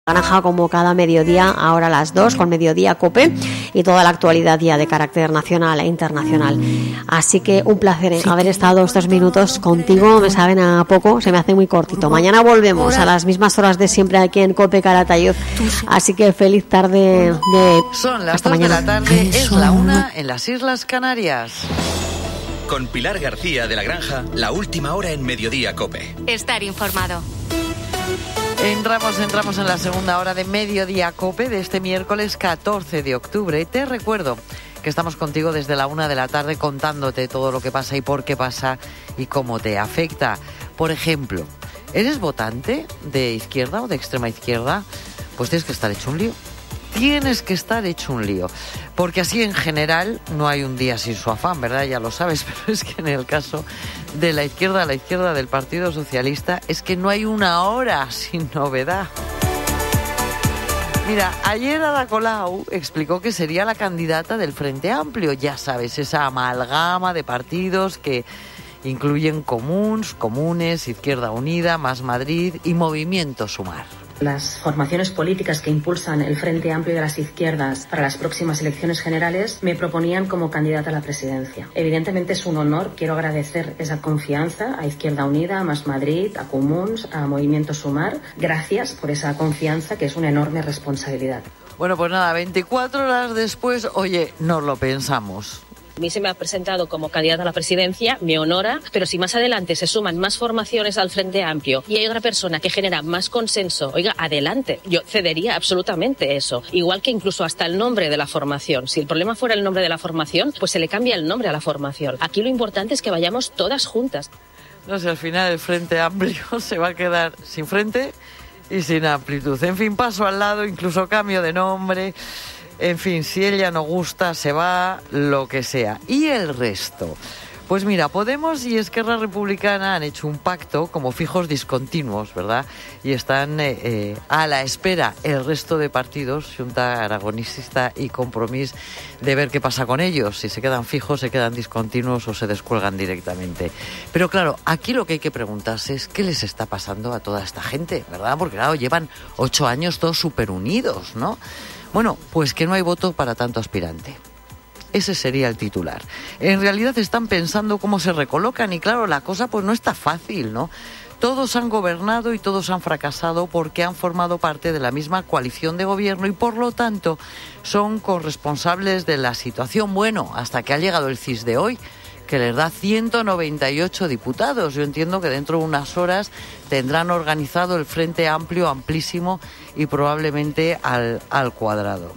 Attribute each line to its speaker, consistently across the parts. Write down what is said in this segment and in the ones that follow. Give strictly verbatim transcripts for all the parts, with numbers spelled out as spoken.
Speaker 1: Granja como cada mediodía, ahora a las dos con Mediodía Cope y toda la actualidad ya de carácter nacional e internacional. Así que un placer haber estado estos minutos contigo, me saben a poco, se me hace muy cortito. Mañana volvemos a las mismas horas de siempre aquí en Cope Calatayud, así que feliz tarde de...
Speaker 2: Son las
Speaker 1: hasta
Speaker 2: dos
Speaker 1: mañana.
Speaker 2: de la tarde, es la una en las Islas Canarias.
Speaker 3: Con Pilar García de la Granja, la última hora en Mediodía Cope.
Speaker 4: Estar informado.
Speaker 2: Entramos, entramos en la segunda hora de Mediodía Cope de este miércoles catorce de octubre. Te recuerdo que estamos contigo desde la una de la tarde contándote todo lo que pasa y por qué pasa y cómo te afecta. Por ejemplo, ¿eres votante de izquierda o de extrema izquierda? Pues tienes que estar hecho un lío. Tienes que estar hecho un lío, porque así en general no hay un día sin su afán, ¿verdad? Ya lo sabes, pero es que en el caso de la izquierda, la izquierda del Partido Socialista, es que no hay una hora sin novedad. Mira, ayer Ada Colau explicó que sería la candidata del Frente Amplio, ya sabes, esa amalgama de partidos que incluyen Comuns, Comunes, Izquierda Unida, Más Madrid y Movimiento Sumar.
Speaker 5: Las formaciones políticas que impulsan el Frente Amplio de las Izquierdas para las próximas elecciones generales me proponían como candidata a la presidencia. Evidentemente es un honor, quiero agradecer esa confianza a Izquierda Unida, a Más Madrid, a Comuns, a Movimiento Sumar. Gracias por esa confianza, que es una enorme responsabilidad.
Speaker 2: Bueno, pues nada, veinticuatro horas después, oye, nos lo pensamos.
Speaker 6: A mí se me ha presentado como candidata a la presidencia, me honora, pero si más adelante se suman más formaciones al Frente Amplio y hay otra persona que genera más consenso, oiga, adelante, yo cedería absolutamente eso. Igual que incluso hasta el nombre de la formación. Si el problema fuera el nombre de la formación, pues se le cambia el nombre a la formación. Aquí lo importante es que vayamos todas juntas.
Speaker 2: No sé, al final el Frente Amplio se va a quedar sin frente y sin amplitud. En fin, paso al lado, incluso cambio de nombre. En fin, si ella no gusta, se va, lo que sea. ¿Y el resto? Pues mira, Podemos y Esquerra Republicana han hecho un pacto como fijos discontinuos, ¿verdad? Y están eh, eh, a la espera el resto de partidos, Xunta Aragonisista y Compromís, de ver qué pasa con ellos. Si se quedan fijos, se quedan discontinuos o se descuelgan directamente. Pero claro, aquí lo que hay que preguntarse es qué les está pasando a toda esta gente, ¿verdad? Porque claro, llevan ocho años todos súper unidos, ¿no? Bueno, pues que no hay voto para tanto aspirante. Ese sería el titular. En realidad están pensando cómo se recolocan y claro, la cosa pues no está fácil, ¿no? Todos han gobernado y todos han fracasado porque han formado parte de la misma coalición de gobierno y por lo tanto son corresponsables de la situación. Bueno, hasta que ha llegado el C I S de hoy, que les da ciento noventa y ocho diputados. Yo entiendo que dentro de unas horas tendrán organizado el Frente Amplio, amplísimo y probablemente al, al cuadrado.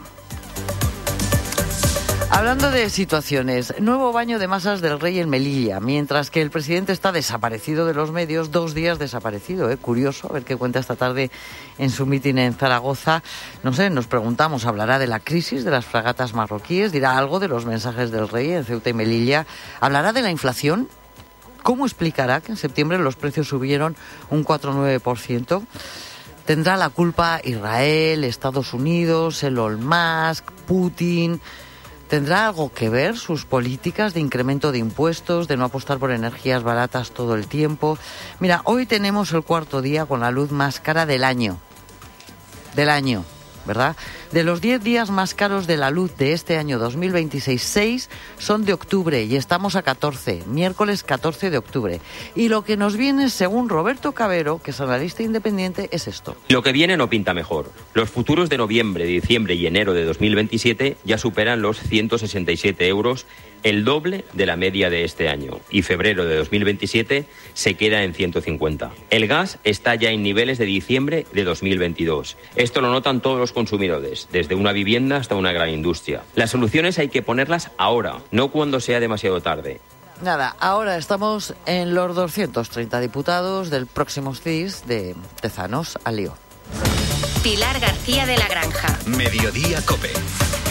Speaker 2: Hablando de situaciones, nuevo baño de masas del Rey en Melilla, mientras que el presidente está desaparecido de los medios, dos días desaparecido, ¿eh? Curioso, a ver qué cuenta esta tarde en su mitin en Zaragoza. No sé, nos preguntamos, ¿hablará de la crisis de las fragatas marroquíes? ¿Dirá algo de los mensajes del Rey en Ceuta y Melilla? ¿Hablará de la inflación? ¿Cómo explicará que en septiembre los precios subieron un cuatro coma nueve por ciento? ¿Tendrá la culpa Israel, Estados Unidos, Elon Musk, Putin? ¿Tendrá algo que ver sus políticas de incremento de impuestos, de no apostar por energías baratas todo el tiempo? Mira, hoy tenemos el cuarto día con la luz más cara del año. Del año, ¿verdad? De los diez días más caros de la luz de este año dos mil veintiséis, seis son de octubre y estamos a catorce, miércoles catorce de octubre. Y lo que nos viene, según Roberto Cabero, que es analista independiente, es esto.
Speaker 7: Lo que viene no pinta mejor. Los futuros de noviembre, diciembre y enero de dos mil veintisiete ya superan los ciento sesenta y siete euros, el doble de la media de este año. Y febrero de dos mil veintisiete se queda en ciento cincuenta. El gas está ya en niveles de diciembre de dos mil veintidós. Esto lo notan todos los consumidores, desde una vivienda hasta una gran industria. Las soluciones hay que ponerlas ahora, no cuando sea demasiado tarde.
Speaker 2: Nada, ahora estamos en los doscientos treinta diputados del próximo C I S de Tezanos al lío.
Speaker 4: Pilar García de la Granja.
Speaker 3: Mediodía Cope.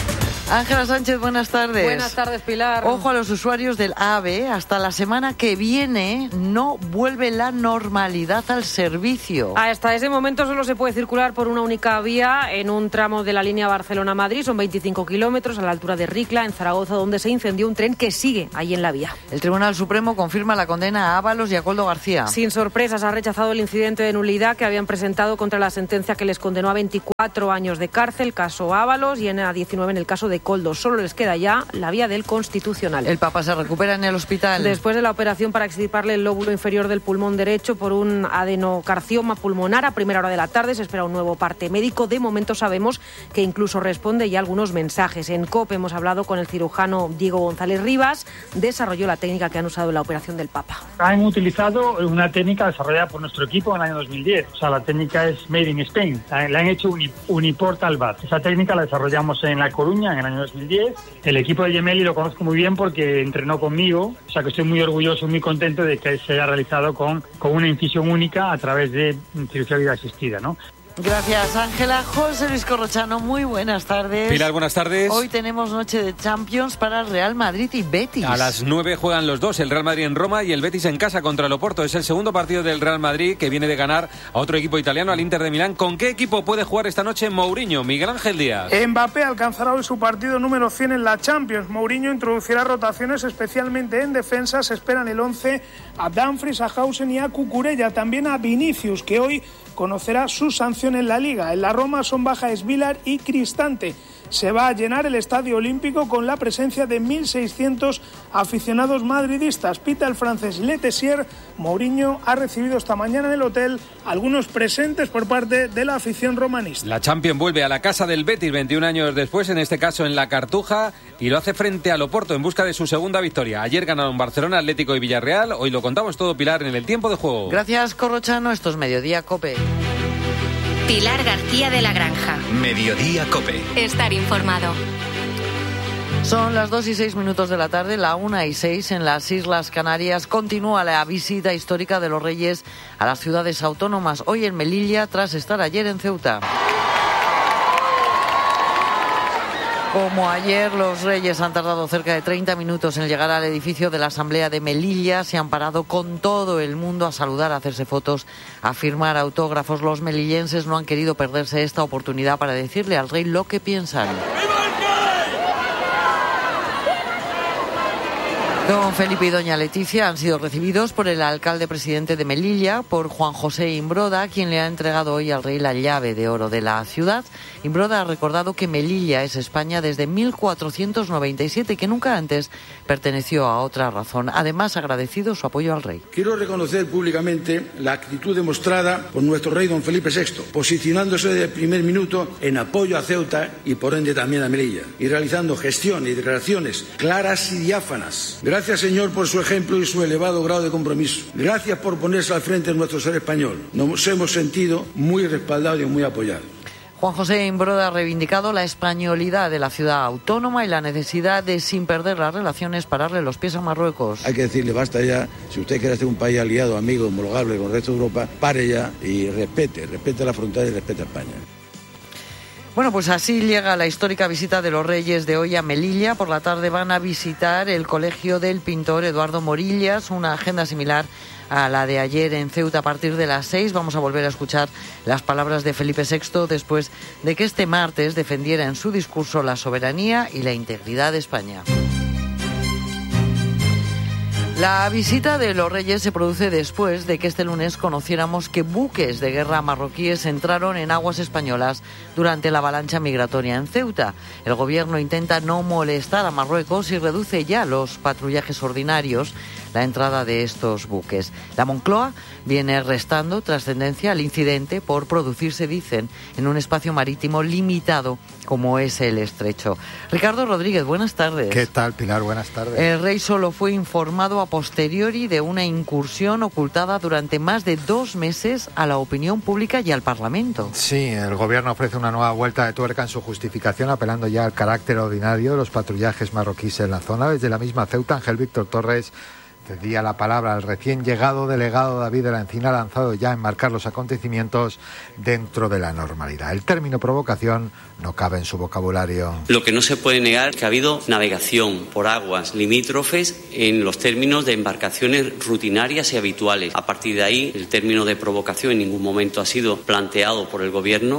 Speaker 2: Ángela Sánchez, buenas tardes.
Speaker 4: Buenas tardes, Pilar.
Speaker 2: Ojo a los usuarios del AVE, hasta la semana que viene no vuelve la normalidad al servicio.
Speaker 4: Hasta ese momento solo se puede circular por una única vía en un tramo de la línea Barcelona-Madrid, son veinticinco kilómetros a la altura de Ricla, en Zaragoza, donde se incendió un tren que sigue ahí en la vía.
Speaker 2: El Tribunal Supremo confirma la condena a Ábalos y a Koldo García.
Speaker 4: Sin sorpresas, ha rechazado el incidente de nulidad que habían presentado contra la sentencia que les condenó a veinticuatro años de cárcel, caso Ábalos, y a diecinueve en el caso de Koldo. Solo les queda ya la vía del Constitucional.
Speaker 2: El Papa se recupera en el hospital.
Speaker 4: Después de la operación para extirparle el lóbulo inferior del pulmón derecho por un adenocarcioma pulmonar, a primera hora de la tarde se espera un nuevo parte médico. De momento sabemos que incluso responde ya algunos mensajes. En COPE hemos hablado con el cirujano Diego González Rivas. Desarrolló la técnica que han usado en la operación del Papa.
Speaker 8: Han utilizado una técnica desarrollada por nuestro equipo en el año dos mil diez. O sea, la técnica es Made in Spain. La han hecho Uniportal V A T. Esa técnica la desarrollamos en La Coruña en el año dos mil diez. El equipo de Gemelli lo conozco muy bien porque entrenó conmigo. O sea, que estoy muy orgulloso y muy contento de que se haya realizado con, con una incisión única a través de cirugía asistida, ¿no?
Speaker 2: Gracias, Ángela. José Luis Corrochano, muy buenas tardes.
Speaker 9: Pilar, buenas tardes.
Speaker 2: Hoy tenemos noche de Champions para el Real Madrid y Betis.
Speaker 9: A las nueve juegan los dos, el Real Madrid en Roma y el Betis en casa contra el Oporto. Es el segundo partido del Real Madrid, que viene de ganar a otro equipo italiano, al Inter de Milán. ¿Con qué equipo puede jugar esta noche Mourinho? Miguel Ángel Díaz.
Speaker 10: Mbappé alcanzará hoy su partido número cien en la Champions. Mourinho introducirá rotaciones, especialmente en defensa. Se esperan el once a Dumfries, a Hausen y a Cucurella. También a Vinicius, que hoy conocerá su sanción en la Liga. En la Roma son baja Svilar y Cristante. Se va a llenar el Estadio Olímpico con la presencia de mil seiscientos aficionados madridistas. Pita el francés Le Tessier. Mourinho ha recibido esta mañana en el hotel algunos presentes por parte de la afición romanista.
Speaker 9: La Champions vuelve a la casa del Betis veintiún años después, en este caso en la Cartuja, y lo hace frente al Oporto en busca de su segunda victoria. Ayer ganaron Barcelona, Atlético y Villarreal. Hoy lo contamos todo, Pilar, en el tiempo de juego.
Speaker 2: Gracias, Corrochano. Esto es Mediodía COPE.
Speaker 11: Pilar García de la Granja.
Speaker 3: Mediodía COPE.
Speaker 11: Estar informado.
Speaker 2: Son las dos y seis minutos de la tarde, la una y seis en las Islas Canarias. Continúa la visita histórica de los Reyes a las ciudades autónomas. Hoy en Melilla, tras estar ayer en Ceuta. Como ayer, los Reyes han tardado cerca de treinta minutos en llegar al edificio de la Asamblea de Melilla. Se han parado con todo el mundo a saludar, a hacerse fotos, a firmar autógrafos. Los melillenses no han querido perderse esta oportunidad para decirle al rey lo que piensan. Don Felipe y doña Leticia han sido recibidos por el alcalde presidente de Melilla, por Juan José Imbroda, quien le ha entregado hoy al rey la llave de oro de la ciudad. Imbroda ha recordado que Melilla es España desde mil cuatrocientos noventa y siete, que nunca antes perteneció a otra razón. Además, ha agradecido su apoyo al rey.
Speaker 12: Quiero reconocer públicamente la actitud demostrada por nuestro rey don Felipe sexto, posicionándose desde el primer minuto en apoyo a Ceuta y por ende también a Melilla, y realizando gestión y declaraciones claras y diáfanas. Gracias, señor, por su ejemplo y su elevado grado de compromiso. Gracias por ponerse al frente de nuestro ser español. Nos hemos sentido muy respaldados y muy apoyados.
Speaker 2: Juan José Imbroda ha reivindicado la españolidad de la ciudad autónoma y la necesidad de, sin perder las relaciones, pararle los pies a Marruecos.
Speaker 12: Hay que decirle, basta ya, si usted quiere ser un país aliado, amigo, homologable con el resto de Europa, pare ya y respete, respete la frontera y respete a España.
Speaker 2: Bueno, pues así llega la histórica visita de los Reyes de hoy a Melilla. Por la tarde van a visitar el colegio del pintor Eduardo Morillas, una agenda similar a la de ayer en Ceuta a partir de las seis. Vamos a volver a escuchar las palabras de Felipe sexto después de que este martes defendiera en su discurso la soberanía y la integridad de España. La visita de los Reyes se produce después de que este lunes conociéramos que buques de guerra marroquíes entraron en aguas españolas durante la avalancha migratoria en Ceuta. El gobierno intenta no molestar a Marruecos y reduce ya los patrullajes ordinarios, la entrada de estos buques. La Moncloa viene restando trascendencia al incidente por producirse, dicen, en un espacio marítimo limitado como es el Estrecho. Ricardo Rodríguez, buenas tardes.
Speaker 13: ¿Qué tal, Pilar? Buenas tardes.
Speaker 2: El rey solo fue informado a posteriori de una incursión ocultada durante más de dos meses a la opinión pública y al Parlamento.
Speaker 13: Sí, el gobierno ofrece una nueva vuelta de tuerca en su justificación, apelando ya al carácter ordinario de los patrullajes marroquíes en la zona. Desde la misma Ceuta, Ángel Víctor Torres cedía la palabra al recién llegado delegado David de la Encina, lanzado ya a enmarcar los acontecimientos dentro de la normalidad. El término provocación no cabe en su vocabulario.
Speaker 14: Lo que no se puede negar es que ha habido navegación por aguas limítrofes en los términos de embarcaciones rutinarias y habituales. A partir de ahí, el término de provocación en ningún momento ha sido planteado por el Gobierno.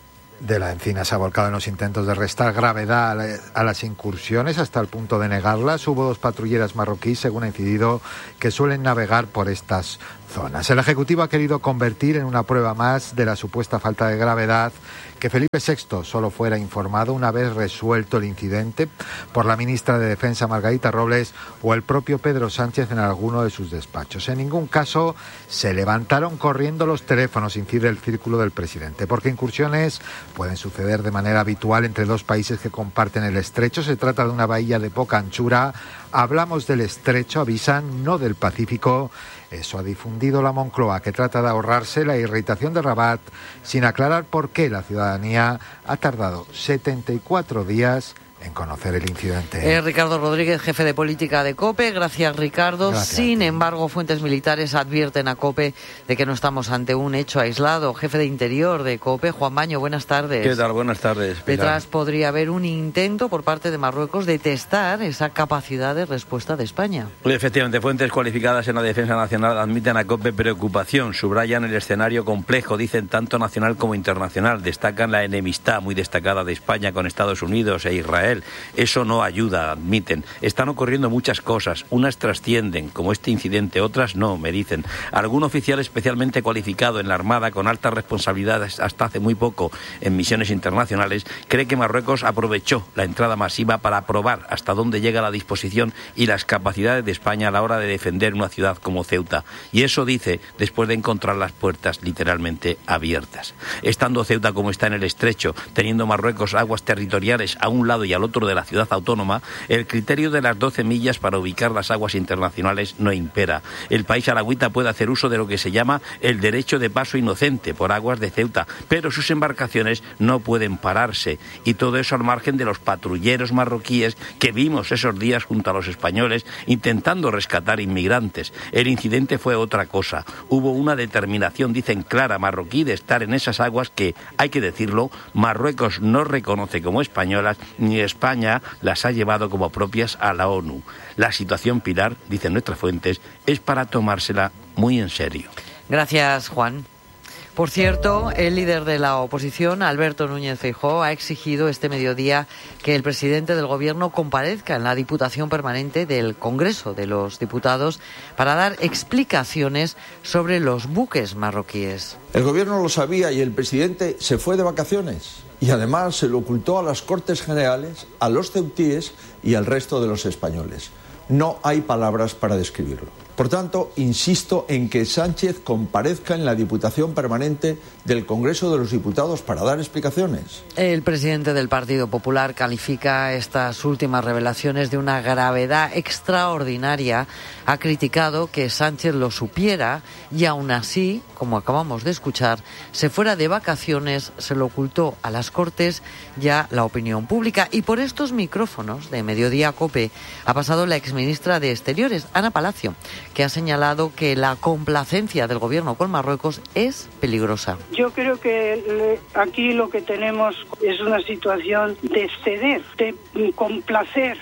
Speaker 13: De la Encina se ha volcado en los intentos de restar gravedad a, la, a las incursiones hasta el punto de negarlas. Hubo dos patrulleras marroquíes, según ha incidido, que suelen navegar por estas zonas. El Ejecutivo ha querido convertir en una prueba más de la supuesta falta de gravedad que Felipe sexto solo fuera informado una vez resuelto el incidente por la ministra de Defensa Margarita Robles o el propio Pedro Sánchez en alguno de sus despachos. En ningún caso se levantaron corriendo los teléfonos, incide el círculo del presidente, porque incursiones pueden suceder de manera habitual entre dos países que comparten el estrecho. Se trata de una bahía de poca anchura. Hablamos del estrecho, avisan, no del Pacífico. Eso ha difundido la Moncloa, que trata de ahorrarse la irritación de Rabat sin aclarar por qué la ciudadanía ha tardado setenta y cuatro días en conocer el incidente.
Speaker 2: Eh, Ricardo Rodríguez, jefe de política de COPE. Gracias, Ricardo.
Speaker 13: Gracias.
Speaker 2: Sin embargo, fuentes militares advierten a COPE de que no estamos ante un hecho aislado. Jefe de Interior de COPE, Juan Baño, buenas tardes.
Speaker 15: ¿Qué tal? Buenas tardes, Pilar.
Speaker 2: Detrás podría haber un intento por parte de Marruecos de testar esa capacidad de respuesta de España.
Speaker 15: Efectivamente, fuentes cualificadas en la Defensa Nacional admiten a COPE preocupación, subrayan el escenario complejo, dicen tanto nacional como internacional, destacan la enemistad muy destacada de España con Estados Unidos e Israel. Eso no ayuda, admiten. Están ocurriendo muchas cosas, unas trascienden, como este incidente, otras no, me dicen. Algún oficial especialmente cualificado en la Armada, con altas responsabilidades hasta hace muy poco en misiones internacionales, cree que Marruecos aprovechó la entrada masiva para probar hasta dónde llega la disposición y las capacidades de España a la hora de defender una ciudad como Ceuta. Y eso dice después de encontrar las puertas literalmente abiertas. Estando Ceuta como está en el estrecho, teniendo Marruecos aguas territoriales a un lado y al otro de la ciudad autónoma, el criterio de las doce millas para ubicar las aguas internacionales no impera. El país alagüita puede hacer uso de lo que se llama el derecho de paso inocente por aguas de Ceuta, pero sus embarcaciones no pueden pararse, y todo eso al margen de los patrulleros marroquíes que vimos esos días junto a los españoles intentando rescatar inmigrantes. El incidente fue otra cosa. Hubo una determinación, dicen, clara marroquí de estar en esas aguas que, hay que decirlo, Marruecos no reconoce como españolas, ni España las ha llevado como propias a la ONU. La situación, Pilar, dicen nuestras fuentes, es para tomársela muy en serio.
Speaker 2: Gracias, Juan. Por cierto, el líder de la oposición, Alberto Núñez Feijóo, ha exigido este mediodía que el presidente del Gobierno comparezca en la Diputación Permanente del Congreso de los Diputados para dar explicaciones sobre los buques marroquíes.
Speaker 16: El Gobierno lo sabía y el presidente se fue de vacaciones. Y además se lo ocultó a las Cortes Generales, a los ceutíes y al resto de los españoles. No hay palabras para describirlo. Por tanto, insisto en que Sánchez comparezca en la Diputación Permanente del Congreso de los Diputados para dar explicaciones.
Speaker 2: El presidente del Partido Popular califica estas últimas revelaciones de una gravedad extraordinaria. Ha criticado que Sánchez lo supiera y aún así, como acabamos de escuchar, se fuera de vacaciones, se lo ocultó a las Cortes y a la opinión pública. Y por estos micrófonos de Mediodía COPE ha pasado la exministra de Exteriores, Ana Palacio, que ha señalado que la complacencia del gobierno con Marruecos es peligrosa.
Speaker 17: Yo creo que aquí lo que tenemos es una situación de ceder, de complacer,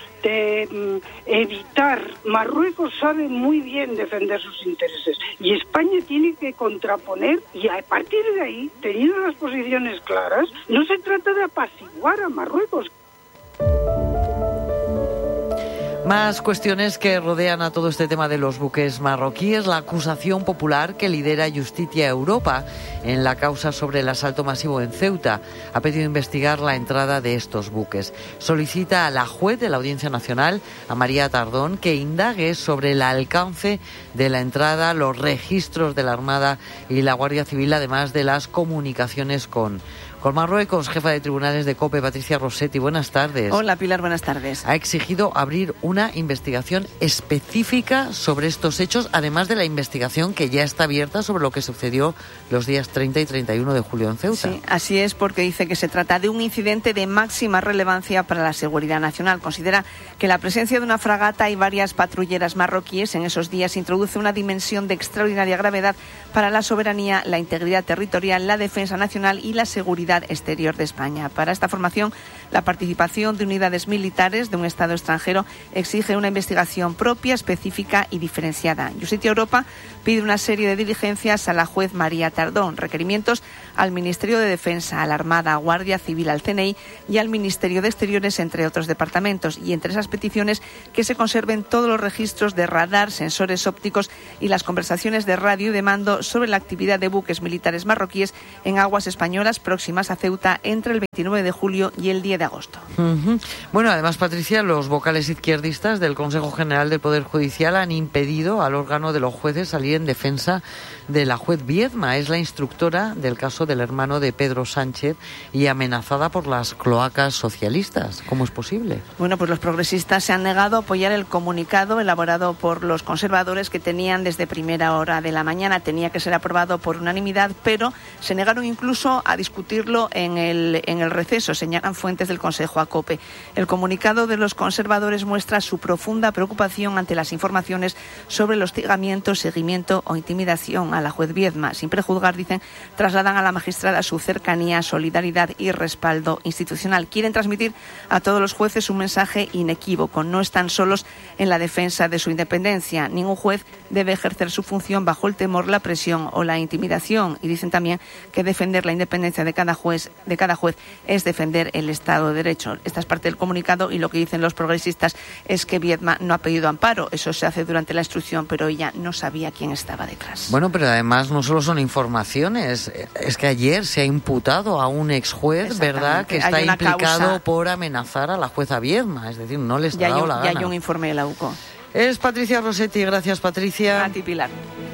Speaker 17: de evitar. Marruecos sabe muy bien defender sus intereses y España tiene que contraponer, y a partir de ahí, teniendo las posiciones claras, no se trata de apaciguar a Marruecos.
Speaker 2: Más cuestiones que rodean a todo este tema de los buques marroquíes. La acusación popular que lidera Justicia Europa en la causa sobre el asalto masivo en Ceuta ha pedido investigar la entrada de estos buques. Solicita a la juez de la Audiencia Nacional, a María Tardón, que indague sobre el alcance de la entrada, los registros de la Armada y la Guardia Civil, además de las comunicaciones con con Marruecos. Jefa de tribunales de COPE, Patricia Rossetti, buenas tardes.
Speaker 18: Hola Pilar, buenas tardes.
Speaker 2: Ha exigido abrir una investigación específica sobre estos hechos, además de la investigación que ya está abierta sobre lo que sucedió los días treinta y treinta y uno de julio en Ceuta.
Speaker 18: Sí, así es, porque dice que se trata de un incidente de máxima relevancia para la seguridad nacional. Considera que la presencia de una fragata y varias patrulleras marroquíes en esos días introduce una dimensión de extraordinaria gravedad para la soberanía, la integridad territorial, la defensa nacional y la seguridad exterior de España. Para esta formación, la participación de unidades militares de un Estado extranjero exige una investigación propia, específica y diferenciada. Justicia Europa pide una serie de diligencias a la juez María Tardón, requerimientos al Ministerio de Defensa, a la Armada, a Guardia Civil, al C N I y al Ministerio de Exteriores, entre otros departamentos. Y entre esas peticiones, que se conserven todos los registros de radar, sensores ópticos y las conversaciones de radio y de mando sobre la actividad de buques militares marroquíes en aguas españolas próximas a Ceuta entre el veintinueve de julio y el diez de agosto.
Speaker 2: Uh-huh. Bueno, además, Patricia, los vocales izquierdistas del Consejo General del Poder Judicial han impedido al órgano de los jueces salir en defensa de la juez Viedma. Es la instructora del caso del hermano de Pedro Sánchez y amenazada por las cloacas socialistas. ¿Cómo es posible?
Speaker 18: Bueno, pues los progresistas se han negado a apoyar el comunicado elaborado por los conservadores, que tenían desde primera hora de la mañana. Tenía que ser aprobado por unanimidad, pero se negaron incluso a discutirlo en el, en el receso, señalan fuentes del Consejo a COPE. El comunicado de los conservadores muestra su profunda preocupación ante las informaciones sobre el hostigamiento, seguimiento o intimidación a la juez Viedma. Sin prejuzgar, dicen, trasladan a la magistrada su cercanía, solidaridad y respaldo institucional. Quieren transmitir a todos los jueces un mensaje inequívoco. No están solos en la defensa de su independencia. Ningún juez debe ejercer su función bajo el temor, la presión o la intimidación. Y dicen también que defender la independencia de cada juez, de cada juez es defender el Estado de Derecho. Esta es parte del comunicado, y lo que dicen los progresistas es que Viedma no ha pedido amparo. Eso se hace durante la instrucción, pero ella no sabía quién estaba detrás.
Speaker 2: Bueno, pero además no solo son informaciones, es que ayer se ha imputado a un ex juez, ¿verdad?, que está implicado causa por amenazar a la jueza Viedma, es decir, no les ha dado
Speaker 18: un,
Speaker 2: la gana.
Speaker 18: Ya hay un informe de la U C O.
Speaker 2: Es Patricia Rossetti, gracias Patricia.
Speaker 18: A ti, Pilar.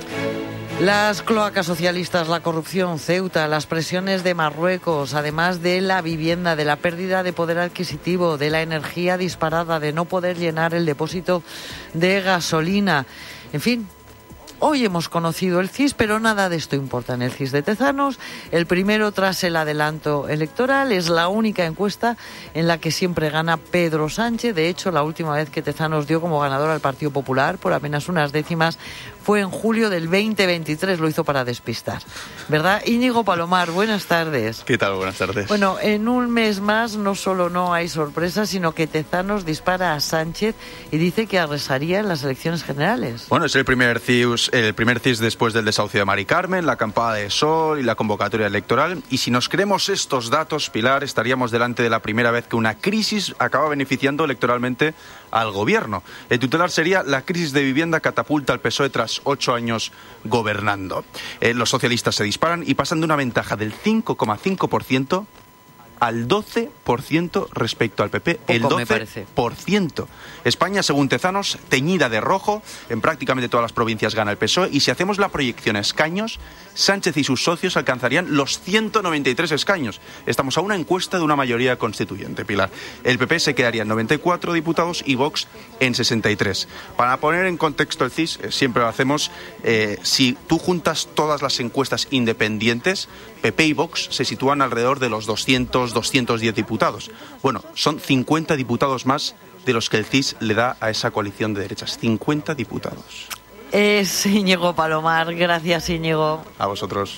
Speaker 2: Las cloacas socialistas, la corrupción, Ceuta, las presiones de Marruecos, además de la vivienda, de la pérdida de poder adquisitivo, de la energía disparada, de no poder llenar el depósito de gasolina, en fin. Hoy hemos conocido el C I S, pero nada de esto importa en el C I S de Tezanos. El primero tras el adelanto electoral, es la única encuesta en la que siempre gana Pedro Sánchez. De hecho, la última vez que Tezanos dio como ganador al Partido Popular por apenas unas décimas fue en julio del veinte veintitrés, lo hizo para despistar. ¿Verdad? Íñigo Palomar, buenas tardes.
Speaker 19: ¿Qué tal? Buenas tardes.
Speaker 2: Bueno, en un mes más no solo no hay sorpresa, sino que Tezanos dispara a Sánchez y dice que arrasaría en las elecciones generales.
Speaker 19: Bueno, es el primer C I S, el primer C I S después del desahucio de Mari Carmen, la acampada de Sol y la convocatoria electoral. Y si nos creemos estos datos, Pilar, estaríamos delante de la primera vez que una crisis acaba beneficiando electoralmente al gobierno. El titular sería: la crisis de vivienda catapulta al P S O E tras ocho años gobernando. Eh, los socialistas se disparan y pasan de una ventaja del cinco coma cinco por ciento al doce por ciento respecto al P P.
Speaker 2: Poco,
Speaker 19: el doce por ciento. España, según Tezanos, teñida de rojo. En prácticamente todas las provincias gana el P S O E. Y si hacemos la proyección a escaños, Sánchez y sus socios alcanzarían los ciento noventa y tres escaños. Estamos a una encuesta de una mayoría constituyente, Pilar. El P P se quedaría en noventa y cuatro diputados y Vox en sesenta y tres. Para poner en contexto el C I S, eh, siempre lo hacemos, eh, si tú juntas todas las encuestas independientes, P P y Vox se sitúan alrededor de los doscientos, doscientos diez diputados. Bueno, son cincuenta diputados más de los que el C I S le da a esa coalición de derechas. cincuenta diputados.
Speaker 2: Es Íñigo Palomar. Gracias, Íñigo.
Speaker 19: A vosotros.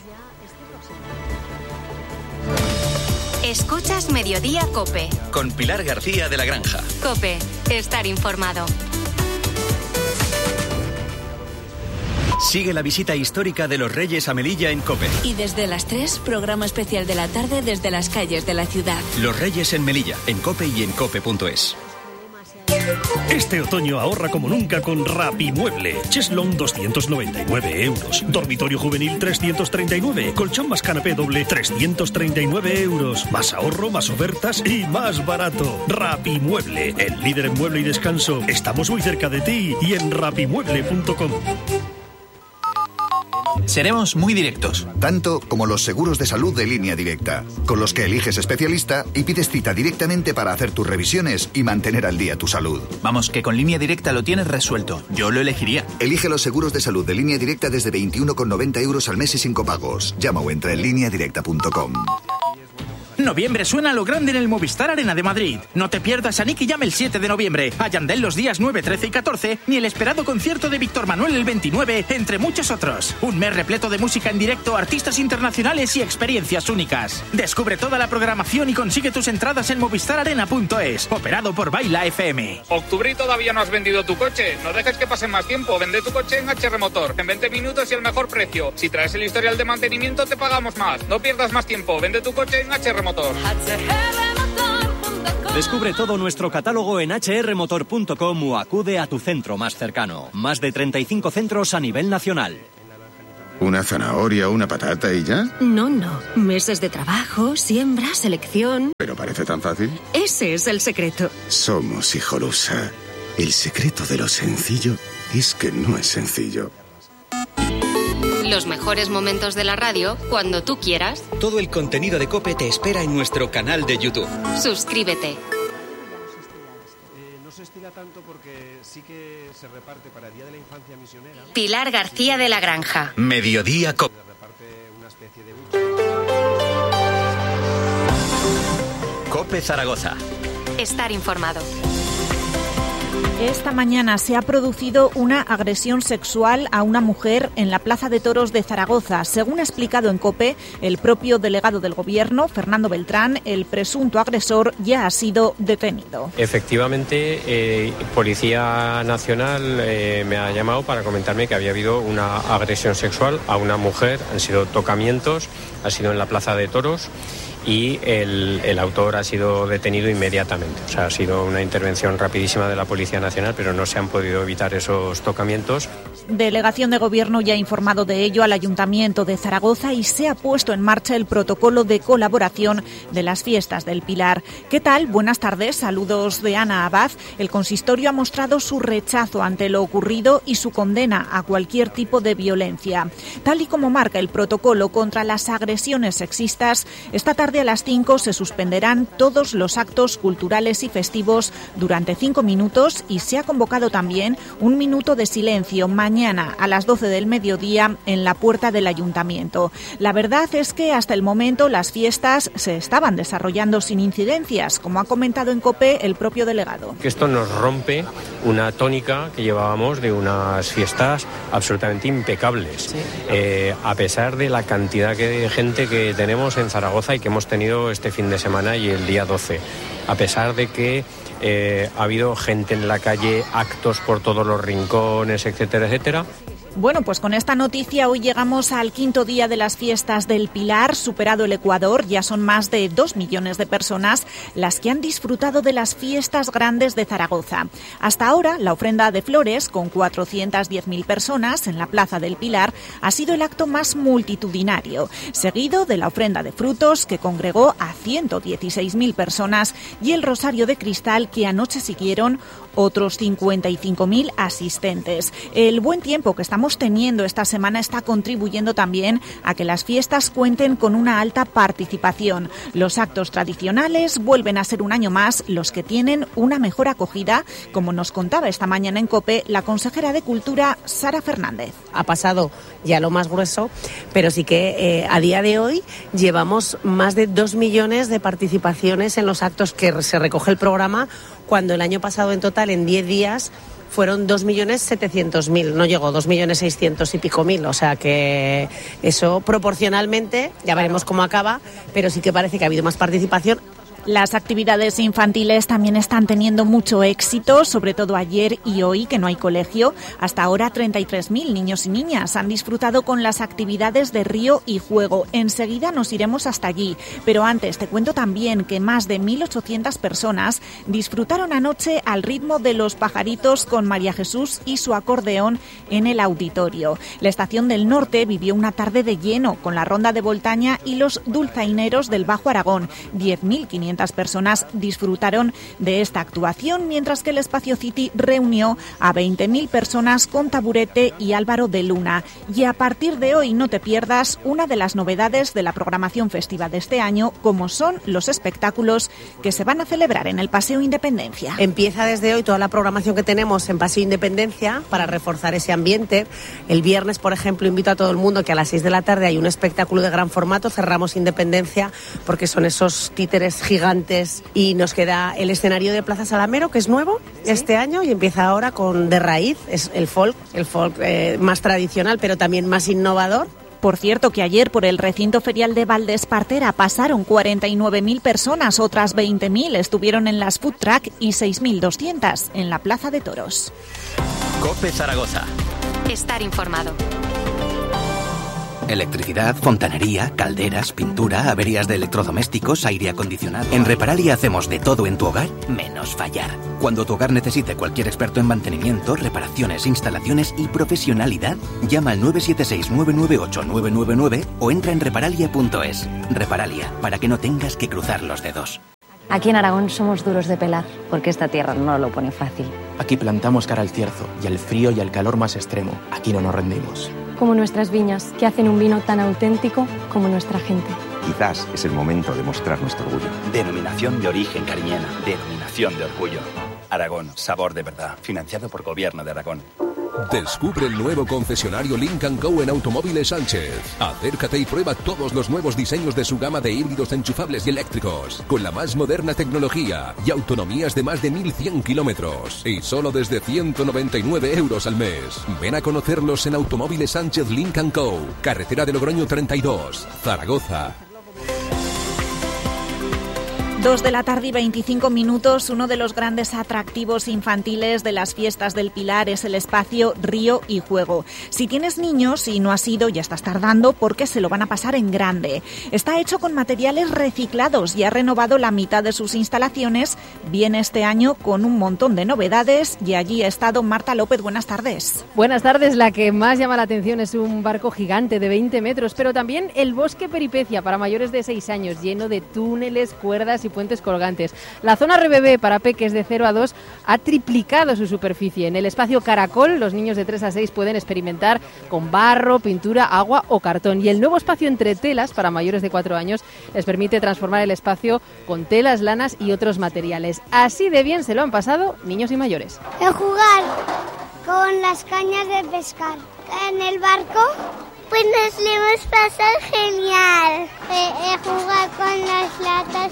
Speaker 11: Escuchas Mediodía COPE.
Speaker 3: Con Pilar García de la Granja.
Speaker 11: COPE. Estar informado.
Speaker 3: Sigue la visita histórica de los Reyes a Melilla en COPE.
Speaker 20: Y desde las tres, programa especial de la tarde desde las calles de la ciudad.
Speaker 3: Los Reyes en Melilla, en COPE y en cope punto es.
Speaker 21: Este otoño ahorra como nunca con Rapimueble. Cheslong doscientos noventa y nueve euros. Dormitorio juvenil trescientos treinta y nueve. Colchón más canapé doble trescientos treinta y nueve euros. Más ahorro, más ofertas y más barato. Rapimueble, el líder en mueble y descanso. Estamos muy cerca de ti y en rapimueble punto com.
Speaker 1: Seremos muy directos.
Speaker 22: Tanto como los seguros de salud de Línea Directa, con los que eliges especialista y pides cita directamente para hacer tus revisiones y mantener al día tu salud.
Speaker 1: Vamos, que con Línea Directa lo tienes resuelto. Yo lo elegiría.
Speaker 22: Elige los seguros de salud de Línea Directa desde veintiuno con noventa euros al mes y sin copagos. Llama o entra en línea directa punto com.
Speaker 1: Noviembre suena a lo grande en el Movistar Arena de Madrid. No te pierdas a Nicky Jam el siete de noviembre, a Yandel los días nueve, trece y catorce, ni el esperado concierto de Víctor Manuel el veintinueve, entre muchos otros. Un mes repleto de música en directo, artistas internacionales y experiencias únicas. Descubre toda la programación y consigue tus entradas en movistar arena punto es, operado por Baila F M.
Speaker 23: Octubre y todavía no has vendido tu coche. No dejes que pase más tiempo. Vende tu coche en H R Motor, en veinte minutos y el mejor precio. Si traes el historial de mantenimiento te pagamos más. No pierdas más tiempo. Vende tu coche en H R Motor.
Speaker 24: Descubre todo nuestro catálogo en hache erre motor punto com o acude a tu centro más cercano. Más de treinta y cinco centros a nivel nacional.
Speaker 25: ¿Una zanahoria o una patata y ya?
Speaker 26: No, no. Meses de trabajo, siembra, selección.
Speaker 25: ¿Pero parece tan fácil?
Speaker 26: Ese es el secreto.
Speaker 25: Somos Hijolusa. El secreto de lo sencillo es que no es sencillo.
Speaker 11: Los mejores momentos de la radio cuando tú quieras.
Speaker 3: Todo el contenido de COPE te espera en nuestro canal de YouTube.
Speaker 11: Suscríbete.
Speaker 27: Eh, no se estila tanto porque sí que se reparte para el Día de la Infancia Misionera.
Speaker 11: Pilar García de la Granja.
Speaker 3: Mediodía COPE. COPE Zaragoza.
Speaker 11: Estar informado.
Speaker 28: Esta mañana se ha producido una agresión sexual a una mujer en la Plaza de Toros de Zaragoza. Según ha explicado en COPE el propio delegado del Gobierno, Fernando Beltrán, el presunto agresor ya ha sido detenido.
Speaker 29: Efectivamente, eh, Policía Nacional eh, me ha llamado para comentarme que había habido una agresión sexual a una mujer. Han sido tocamientos, ha sido en la Plaza de Toros. Y el, el autor ha sido detenido inmediatamente. O sea, ha sido una intervención rapidísima de la Policía Nacional, pero no se han podido evitar esos tocamientos.
Speaker 28: Delegación de Gobierno ya ha informado de ello al Ayuntamiento de Zaragoza y se ha puesto en marcha el protocolo de colaboración de las fiestas del Pilar. ¿Qué tal? Buenas tardes. Saludos de Ana Abad. El consistorio ha mostrado su rechazo ante lo ocurrido y su condena a cualquier tipo de violencia. Tal y como marca el protocolo contra las agresiones sexistas, esta tarde a las cinco se suspenderán todos los actos culturales y festivos durante cinco minutos y se ha convocado también un minuto de silencio mañana a las doce del mediodía en la puerta del Ayuntamiento. La verdad es que hasta el momento las fiestas se estaban desarrollando sin incidencias, como ha comentado en COPE el propio delegado.
Speaker 29: Que esto nos rompe una tónica que llevábamos de unas fiestas absolutamente impecables. Sí. Eh, a pesar de la cantidad de gente que tenemos en Zaragoza y que hemos tenido este fin de semana y el día doce, a pesar de que eh, ha habido gente en la calle, actos por todos los rincones, etcétera, etcétera.
Speaker 28: Bueno, pues con esta noticia hoy llegamos al quinto día de las fiestas del Pilar, superado el Ecuador. Ya son más de dos millones de personas las que han disfrutado de las fiestas grandes de Zaragoza. Hasta ahora, la ofrenda de flores, con cuatrocientas diez mil personas en la Plaza del Pilar, ha sido el acto más multitudinario, seguido de la ofrenda de frutos, que congregó a ciento dieciséis mil personas, y el rosario de cristal, que anoche siguieron otros cincuenta y cinco mil asistentes. El buen tiempo que estamos teniendo esta semana está contribuyendo también a que las fiestas cuenten con una alta participación. Los actos tradicionales vuelven a ser un año más los que tienen una mejor acogida, como nos contaba esta mañana en COPE la consejera de Cultura, Sara Fernández.
Speaker 30: Ha pasado ya lo más grueso, pero sí que eh, a día de hoy llevamos más de dos millones de participaciones en los actos que se recoge el programa, cuando el año pasado en total, en diez días, fueron dos millones setecientos mil, no llegó, dos millones seiscientos y pico mil, o sea que eso proporcionalmente, ya veremos cómo acaba, pero sí que parece que ha habido más participación.
Speaker 28: Las actividades infantiles también están teniendo mucho éxito, sobre todo ayer y hoy, que no hay colegio. Hasta ahora treinta y tres mil niños y niñas han disfrutado con las actividades de río y juego. Enseguida nos iremos hasta allí, pero antes te cuento también que más de mil ochocientas personas disfrutaron anoche al ritmo de los pajaritos con María Jesús y su acordeón en el auditorio. La Estación del Norte vivió una tarde de lleno con la Ronda de Voltaña y los dulzaineros del Bajo Aragón. diez mil quinientos doscientas personas disfrutaron de esta actuación, mientras que el Espacio City reunió a veinte mil personas con Taburete y Álvaro de Luna. Y a partir de hoy no te pierdas una de las novedades de la programación festiva de este año, como son los espectáculos que se van a celebrar en el Paseo Independencia.
Speaker 30: Empieza desde hoy toda la programación que tenemos en Paseo Independencia para reforzar ese ambiente. El viernes, por ejemplo, invito a todo el mundo que a las seis de la tarde hay un espectáculo de gran formato. Cerramos Independencia porque son esos títeres gigantes y nos queda el escenario de Plaza Salamero, que es nuevo ¿Sí? este año, y empieza ahora con De Raíz, es el folk, el folk eh, más tradicional pero también más innovador.
Speaker 28: Por cierto, que ayer por el recinto ferial de Valdespartera pasaron cuarenta y nueve mil personas, otras veinte mil estuvieron en las food truck y seis mil doscientas en la Plaza de Toros.
Speaker 3: COPE Zaragoza.
Speaker 11: Estar informado.
Speaker 4: Electricidad, fontanería, calderas, pintura, averías de electrodomésticos, aire acondicionado. En Reparalia hacemos de todo en tu hogar, menos fallar. Cuando tu hogar necesite cualquier experto en mantenimiento, reparaciones, instalaciones y profesionalidad, llama al nueve siete seis, nueve nueve ocho, nueve nueve nueve o entra en reparalia punto es. Reparalia, para que no tengas que cruzar los dedos.
Speaker 5: Aquí en Aragón somos duros de pelar, porque esta tierra no lo pone fácil.
Speaker 6: Aquí plantamos cara al cierzo y al frío y al calor más extremo. Aquí no nos rendimos.
Speaker 5: Como nuestras viñas, que hacen un vino tan auténtico como nuestra gente.
Speaker 7: Quizás es el momento de mostrar nuestro orgullo.
Speaker 8: Denominación de origen cariñena. Denominación de orgullo. Aragón, sabor de verdad. Financiado por Gobierno de Aragón.
Speaker 9: Descubre el nuevo concesionario Lynk and Co en Automóviles Sánchez. Acércate y prueba todos los nuevos diseños de su gama de híbridos enchufables y eléctricos, con la más moderna tecnología y autonomías de más de mil cien kilómetros. Y solo desde ciento noventa y nueve euros al mes. Ven a conocerlos en Automóviles Sánchez Lynk and Co, carretera de Logroño treinta y dos, Zaragoza.
Speaker 28: Dos de la tarde y veinticinco minutos. Uno de los grandes atractivos infantiles de las fiestas del Pilar es el espacio Río y Juego. Si tienes niños y no has ido, ya estás tardando porque se lo van a pasar en grande. Está hecho con materiales reciclados y ha renovado la mitad de sus instalaciones. Viene este año con un montón de novedades y allí ha estado Marta López. Buenas tardes.
Speaker 10: Buenas tardes. La que más llama la atención es un barco gigante de veinte metros, pero también el Bosque Peripecia para mayores de seis años, lleno de túneles, cuerdas y puentes colgantes. La zona R B B para peques de cero a dos ha triplicado su superficie. En el espacio Caracol, los niños de tres a seis pueden experimentar con barro, pintura, agua o cartón. Y el nuevo espacio Entre Telas para mayores de cuatro años les permite transformar el espacio con telas, lanas y otros materiales. Así de bien se lo han pasado niños y mayores.
Speaker 12: En jugar con las cañas de pescar. En el barco, pues nos lo hemos pasado genial. He, he jugado con las latas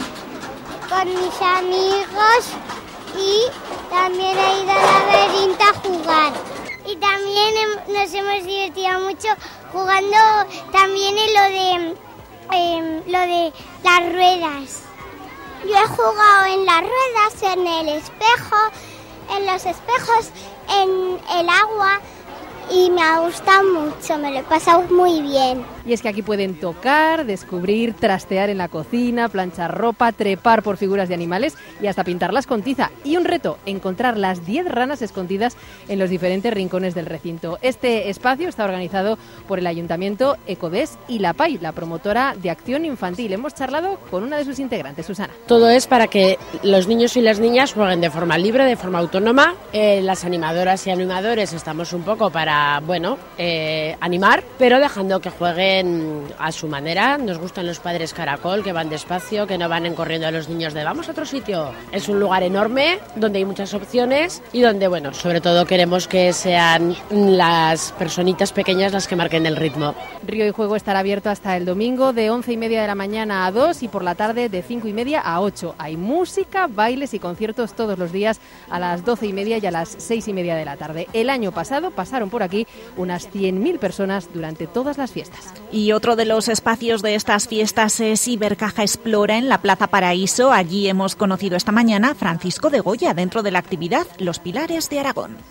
Speaker 12: con mis amigos y también he ido al laberinto a jugar. Y también hem, nos hemos divertido mucho jugando también en lo de, eh, lo de las ruedas. Yo he jugado en las ruedas, en el espejo, en los espejos, en el agua. Y me ha gustado mucho, me lo he pasado muy bien.
Speaker 10: Y es que aquí pueden tocar, descubrir, trastear en la cocina, planchar ropa, trepar por figuras de animales y hasta pintarlas con tiza. Y un reto, encontrar las diez ranas escondidas en los diferentes rincones del recinto. Este espacio está organizado por el Ayuntamiento, Ecodes y La Pay, la promotora de acción infantil. Hemos charlado con una de sus integrantes, Susana.
Speaker 30: Todo es para que los niños y las niñas jueguen de forma libre, de forma autónoma. Eh, las animadoras y animadores estamos un poco para bueno, eh, animar, pero dejando que jueguen a su manera. Nos gustan los padres Caracol, que van despacio, que no van corriendo a los niños de vamos a otro sitio. Es un lugar enorme, donde hay muchas opciones y donde, bueno, sobre todo queremos que sean las personitas pequeñas las que marquen el ritmo.
Speaker 10: Río y Juego estará abierto hasta el domingo de once y media de la mañana a dos y por la tarde de cinco y media a ocho. Hay música, bailes y conciertos todos los días a las doce y media y a las seis y media de la tarde. El año pasado pasaron por aquí unas cien mil personas durante todas las fiestas.
Speaker 28: Y otro de los espacios de estas fiestas es Ibercaja Explora en la Plaza Paraíso. Allí hemos conocido esta mañana a Francisco de Goya dentro de la actividad Los Pilares de Aragón.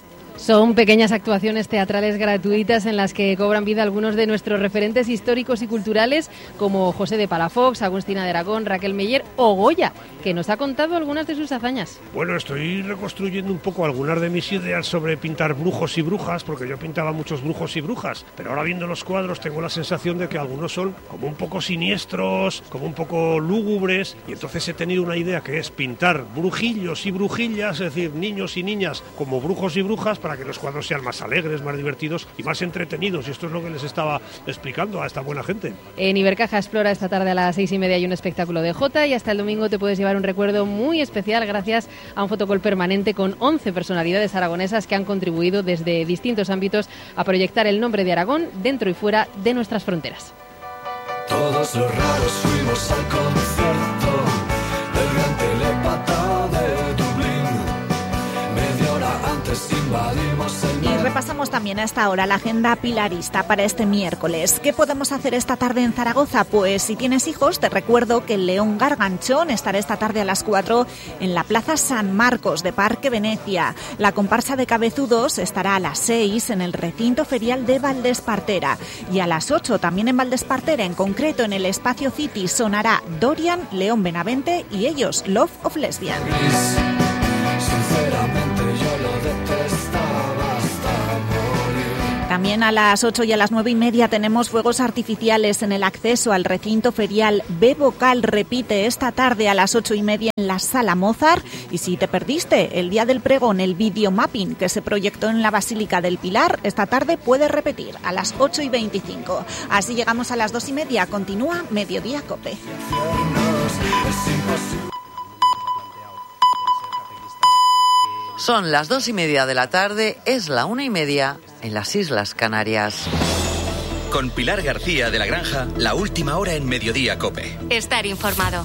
Speaker 10: Son pequeñas actuaciones teatrales gratuitas en las que cobran vida algunos de nuestros referentes históricos y culturales, como José de Palafox, Agustina de Aragón, Raquel Meller o Goya, que nos ha contado algunas de sus hazañas.
Speaker 27: Bueno, estoy reconstruyendo un poco algunas de mis ideas sobre pintar brujos y brujas, porque yo pintaba muchos brujos y brujas, pero ahora viendo los cuadros tengo la sensación de que algunos son como un poco siniestros, como un poco lúgubres, y entonces he tenido una idea que es pintar brujillos y brujillas, es decir, niños y niñas como brujos y brujas, para que los cuadros sean más alegres, más divertidos y más entretenidos, y esto es lo que les estaba explicando a esta buena gente.
Speaker 10: En Ibercaja Explora esta tarde a las seis y media hay un espectáculo de Jota, y hasta el domingo te puedes llevar un recuerdo muy especial gracias a un fotocall permanente con once personalidades aragonesas que han contribuido desde distintos ámbitos a proyectar el nombre de Aragón dentro y fuera de nuestras fronteras.
Speaker 2: Todos los raros fuimos al concierto del gran telepata de Dublín. Media hora antes invadimos el...
Speaker 28: Y repasamos también a esta hora la agenda pilarista para este miércoles. ¿Qué podemos hacer esta tarde en Zaragoza? Pues si tienes hijos, te recuerdo que el León Garganchón estará esta tarde a las cuatro en la Plaza San Marcos de Parque Venecia. La comparsa de cabezudos estará a las seis en el recinto ferial de Valdespartera. Y a las ocho también en Valdespartera, en concreto en el Espacio City, sonará Dorian, León Benavente y ellos, Love of Lesbian.
Speaker 2: Sinceramente yo lo detestaba hasta morir.
Speaker 28: También a las ocho y a las nueve y media tenemos fuegos artificiales en el acceso al recinto ferial. B Vocal repite esta tarde a las ocho y media en la Sala Mozart. Y si te perdiste el día del pregón, el videomapping que se proyectó en la Basílica del Pilar, esta tarde puede repetir a las ocho y veinticinco. Así llegamos a las dos y media. Continúa Mediodía Cope.
Speaker 13: Son las dos y media de la tarde, es la una y media en las Islas Canarias.
Speaker 3: Con Pilar García de la Granja, la última hora en Mediodía Cope.
Speaker 11: Estar informado.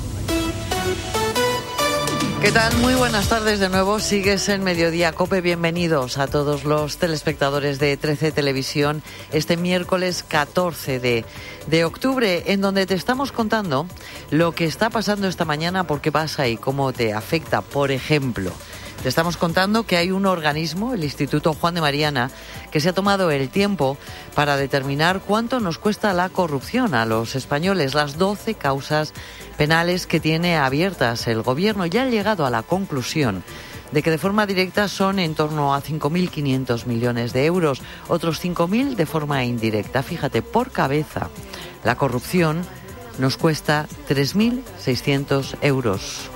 Speaker 13: ¿Qué tal? Muy buenas tardes de nuevo. Sigues en Mediodía Cope. Bienvenidos a todos los telespectadores de trece Televisión este miércoles catorce de octubre, en donde te estamos contando lo que está pasando esta mañana, por qué pasa y cómo te afecta. Por ejemplo, te estamos contando que hay un organismo, el Instituto Juan de Mariana, que se ha tomado el tiempo para determinar cuánto nos cuesta la corrupción a los españoles, las doce causas penales que tiene abiertas el gobierno, y ha llegado a la conclusión de que de forma directa son en torno a cinco mil quinientos millones de euros, otros cinco mil de forma indirecta. Fíjate, por cabeza, la corrupción nos cuesta tres mil seiscientos euros.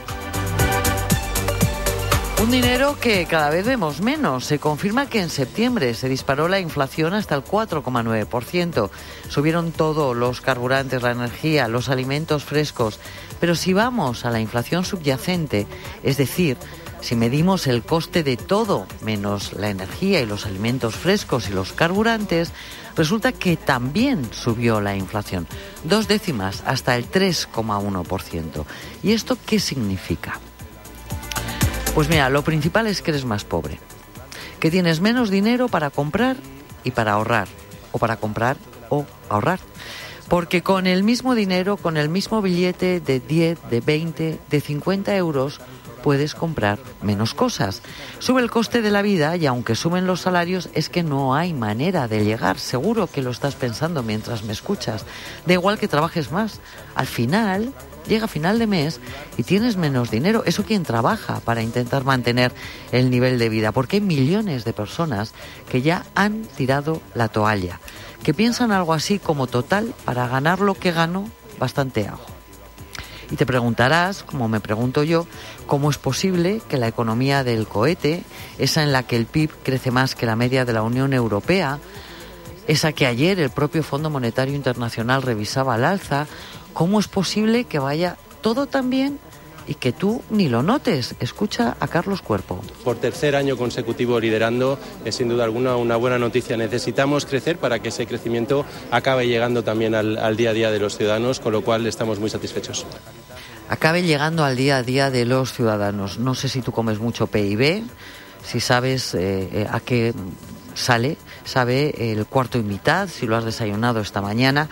Speaker 13: Un dinero que cada vez vemos menos. Se confirma que en septiembre se disparó la inflación hasta el cuatro coma nueve por ciento. Subieron todo, los carburantes, la energía, los alimentos frescos. Pero si vamos a la inflación subyacente, es decir, si medimos el coste de todo, menos la energía y los alimentos frescos y los carburantes, resulta que también subió la inflación. Dos décimas, hasta el tres coma uno por ciento. ¿Y esto qué significa? Pues mira, lo principal es que eres más pobre, que tienes menos dinero para comprar y para ahorrar, o para comprar o ahorrar. Porque con el mismo dinero, con el mismo billete de diez, de veinte, de cincuenta euros, puedes comprar menos cosas. Sube el coste de la vida y aunque suben los salarios, es que no hay manera de llegar. Seguro que lo estás pensando mientras me escuchas. Da igual que trabajes más. Al final, llega final de mes y tienes menos dinero. Eso quien trabaja para intentar mantener el nivel de vida. Porque hay millones de personas que ya han tirado la toalla, que piensan algo así como: total, para ganar lo que gano, bastante hago. Y te preguntarás, como me pregunto yo, ¿cómo es posible que la economía del cohete, esa en la que el P I B crece más que la media de la Unión Europea, esa que ayer el propio Fondo Monetario Internacional revisaba al alza, cómo es posible que vaya todo tan bien y que tú ni lo notes? Escucha a Carlos Cuerpo.
Speaker 14: Por tercer año consecutivo liderando, es sin duda alguna una buena noticia. Necesitamos crecer para que ese crecimiento acabe llegando también al, al día a día de los ciudadanos, con lo cual estamos muy satisfechos.
Speaker 13: Acabe llegando al día a día de los ciudadanos. No sé si tú comes mucho P I B, si sabes eh, a qué sale, sabe el cuarto y mitad, si lo has desayunado esta mañana.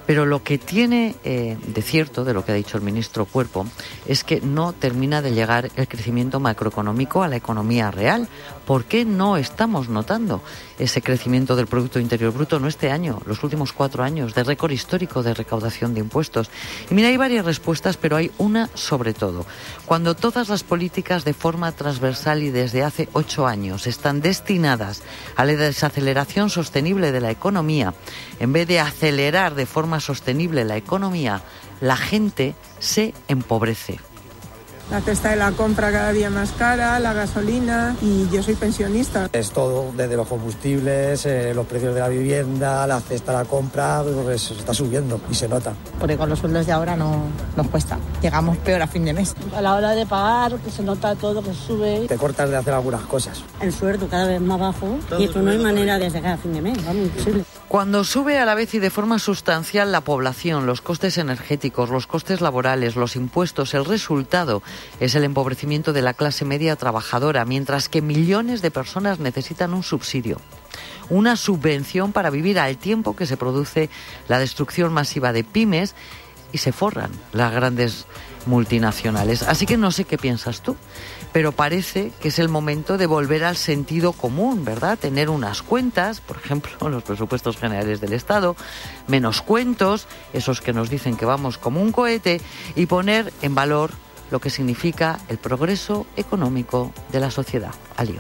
Speaker 13: Pero lo que tiene eh, de cierto, de lo que ha dicho el ministro Cuerpo, es que no termina de llegar el crecimiento macroeconómico a la economía real. ¿Por qué no estamos notando ese crecimiento del Producto Interior Bruto, no este año, los últimos cuatro años, de récord histórico de recaudación de impuestos? Y mira, hay varias respuestas, pero hay una sobre todo. Cuando todas las políticas de forma transversal y desde hace ocho años están destinadas a la desaceleración sostenible de la economía, en vez de acelerar de forma sostenible la economía, la gente se empobrece.
Speaker 1: La cesta de la compra cada día más cara, la gasolina, y yo soy pensionista.
Speaker 15: Es todo, desde los combustibles, eh, los precios de la vivienda, la cesta de la compra, pues se está subiendo y se nota.
Speaker 16: Porque con los sueldos de ahora no nos cuesta, llegamos peor a fin de mes.
Speaker 17: A la hora de pagar, que se nota todo, que sube.
Speaker 15: Te cortas de hacer algunas cosas.
Speaker 17: El sueldo cada vez más bajo todo, y esto no hay manera de llegar a fin de mes, vamos, imposible.
Speaker 13: Cuando sube a la vez y de forma sustancial la población, los costes energéticos, los costes laborales, los impuestos, el resultado es el empobrecimiento de la clase media trabajadora, mientras que millones de personas necesitan un subsidio, una subvención para vivir al tiempo que se produce la destrucción masiva de pymes y se forran las grandes multinacionales. Así que no sé qué piensas tú, pero parece que es el momento de volver al sentido común, ¿verdad? Tener unas cuentas, por ejemplo, los presupuestos generales del Estado, menos cuentos, esos que nos dicen que vamos como un cohete, y poner en valor lo que significa el progreso económico de la sociedad. Alío.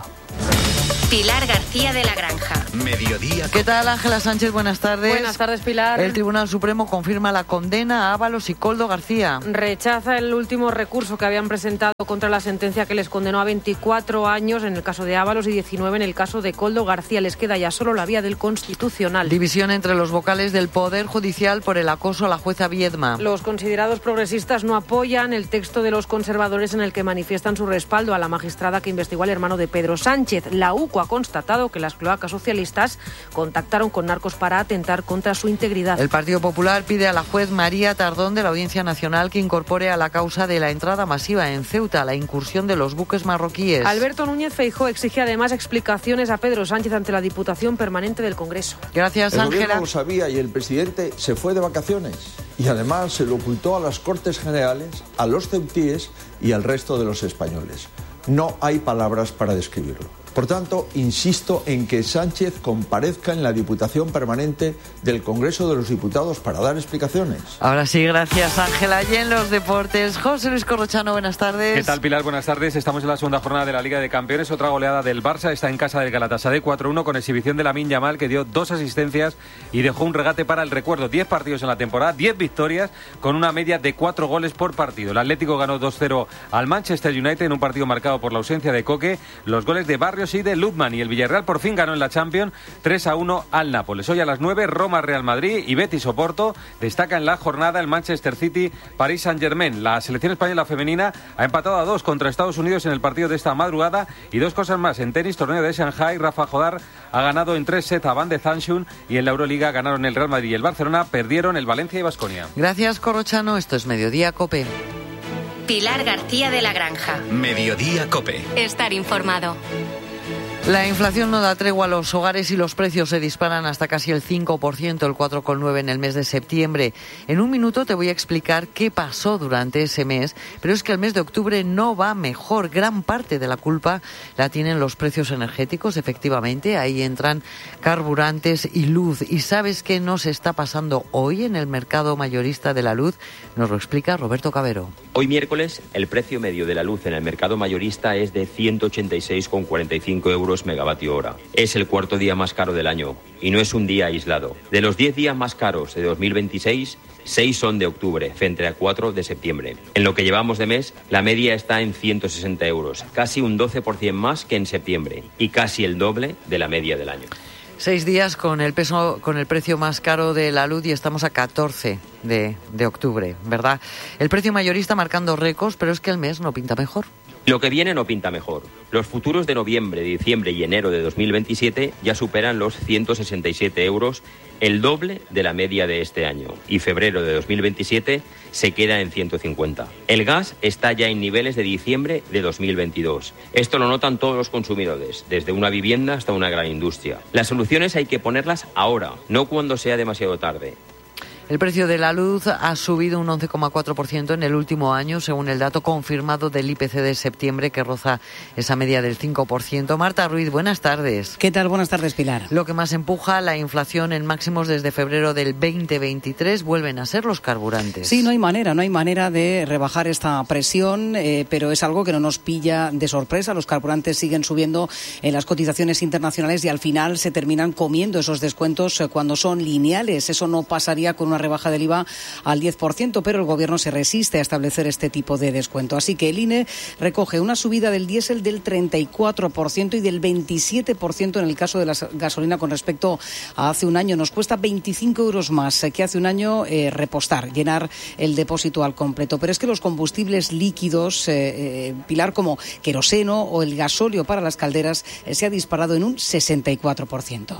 Speaker 11: Pilar García de la Granja.
Speaker 3: Mediodía.
Speaker 13: ¿Qué tal, Ángela Sánchez? Buenas tardes.
Speaker 10: Buenas tardes, Pilar.
Speaker 13: El Tribunal Supremo confirma la condena a Ábalos y Koldo García.
Speaker 10: Rechaza el último recurso que habían presentado contra la sentencia que les condenó a veinticuatro años en el caso de Ábalos y diecinueve en el caso de Koldo García. Les queda ya solo la vía del Constitucional.
Speaker 13: División entre los vocales del Poder Judicial por el acoso a la jueza Viedma.
Speaker 10: Los considerados progresistas no apoyan el texto de los conservadores en el que manifiestan su respaldo a la magistrada que investigó al hermano de Pedro Sánchez. La U C O ha constatado que las cloacas socialistas contactaron con narcos para atentar contra su integridad.
Speaker 13: El Partido Popular pide a la juez María Tardón de la Audiencia Nacional que incorpore a la causa de la entrada masiva en Ceuta la incursión de los buques marroquíes.
Speaker 10: Alberto Núñez Feijóo exige además explicaciones a Pedro Sánchez ante la Diputación Permanente del Congreso.
Speaker 13: Gracias,
Speaker 18: el
Speaker 13: Ángela.
Speaker 18: El gobierno lo sabía y el presidente se fue de vacaciones y además se lo ocultó a las Cortes Generales, a los ceutíes y al resto de los españoles. No hay palabras para describirlo. Por tanto, insisto en que Sánchez comparezca en la Diputación Permanente del Congreso de los Diputados para dar explicaciones.
Speaker 13: Ahora sí, gracias, Ángela. Y en los deportes, José Luis Corrochano, buenas tardes.
Speaker 19: ¿Qué tal, Pilar? Buenas tardes. Estamos en la segunda jornada de la Liga de Campeones. Otra goleada del Barça está en casa del Galatasaray cuatro uno con exhibición de Lamine Yamal, que dio dos asistencias y dejó un regate para el recuerdo. Diez partidos en la temporada, diez victorias con una media de cuatro goles por partido. El Atlético ganó dos cero al Manchester United en un partido marcado por la ausencia de Coque, los goles de Barrios y de Lutman, y el Villarreal por fin ganó en la Champions tres a uno al Nápoles. Hoy a las nueve, Roma Real Madrid y Betis Oporto. Destaca en la jornada el Manchester City Paris Saint-Germain. La selección española femenina ha empatado a dos contra Estados Unidos en el partido de esta madrugada. Y dos cosas más: en tenis, torneo de Shanghai, Rafa Jodar ha ganado en tres sets a Van de Zanschun, y en la Euroliga ganaron el Real Madrid y el Barcelona, perdieron el Valencia y Baskonia.
Speaker 13: Gracias, Corrochano. Esto es Mediodía Cope.
Speaker 11: Pilar García de la Granja.
Speaker 3: Mediodía Cope.
Speaker 11: Estar informado.
Speaker 13: La inflación no da tregua a los hogares y los precios se disparan hasta casi el cinco por ciento, el cuatro coma nueve por ciento en el mes de septiembre. En un minuto te voy a explicar qué pasó durante ese mes, pero es que el mes de octubre no va mejor. Gran parte de la culpa la tienen los precios energéticos, efectivamente. Ahí entran carburantes y luz. ¿Y sabes qué nos está pasando hoy en el mercado mayorista de la luz? Nos lo explica Roberto Cabero.
Speaker 20: Hoy miércoles, el precio medio de la luz en el mercado mayorista es de ciento ochenta y seis coma cuarenta y cinco euros megavatio hora. Es el cuarto día más caro del año y no es un día aislado. De los diez días más caros de dos mil veintiséis, seis son de octubre, frente a cuatro de septiembre. En lo que llevamos de mes, la media está en ciento sesenta euros, casi un doce por ciento más que en septiembre y casi el doble de la media del año.
Speaker 13: Seis días con el peso, con el precio más caro de la luz y estamos a catorce de, de octubre, ¿verdad? El precio mayorista marcando récords, pero es que el mes no pinta mejor.
Speaker 20: Lo que viene no pinta mejor. Los futuros de noviembre, diciembre y enero de dos mil veintisiete ya superan los ciento sesenta y siete euros, el doble de la media de este año. Y febrero de dos mil veintisiete se queda en ciento cincuenta. El gas está ya en niveles de diciembre de dos mil veintidós. Esto lo notan todos los consumidores, desde una vivienda hasta una gran industria. Las soluciones hay que ponerlas ahora, no cuando sea demasiado tarde.
Speaker 13: El precio de la luz ha subido un once coma cuatro por ciento en el último año, según el dato confirmado del I P C de septiembre, que roza esa media del cinco por ciento. Marta Ruiz, buenas tardes.
Speaker 4: ¿Qué tal? Buenas tardes, Pilar.
Speaker 13: Lo que más empuja la inflación en máximos desde febrero del veinte veintitrés vuelven a ser los carburantes.
Speaker 4: Sí, no hay manera, no hay manera de rebajar esta presión, eh, pero es algo que no nos pilla de sorpresa. Los carburantes siguen subiendo en las cotizaciones internacionales y al final se terminan comiendo esos descuentos eh, cuando son lineales. Eso no pasaría con una rebaja del I V A al diez por ciento, pero el Gobierno se resiste a establecer este tipo de descuento. Así que el I N E recoge una subida del diésel del treinta y cuatro por ciento y del veintisiete por ciento en el caso de la gasolina con respecto a hace un año. Nos cuesta veinticinco euros más que hace un año eh, repostar, llenar el depósito al completo. Pero es que los combustibles líquidos, eh, eh, Pilar, como queroseno o el gasóleo para las calderas, eh, se ha disparado en un sesenta y cuatro por ciento.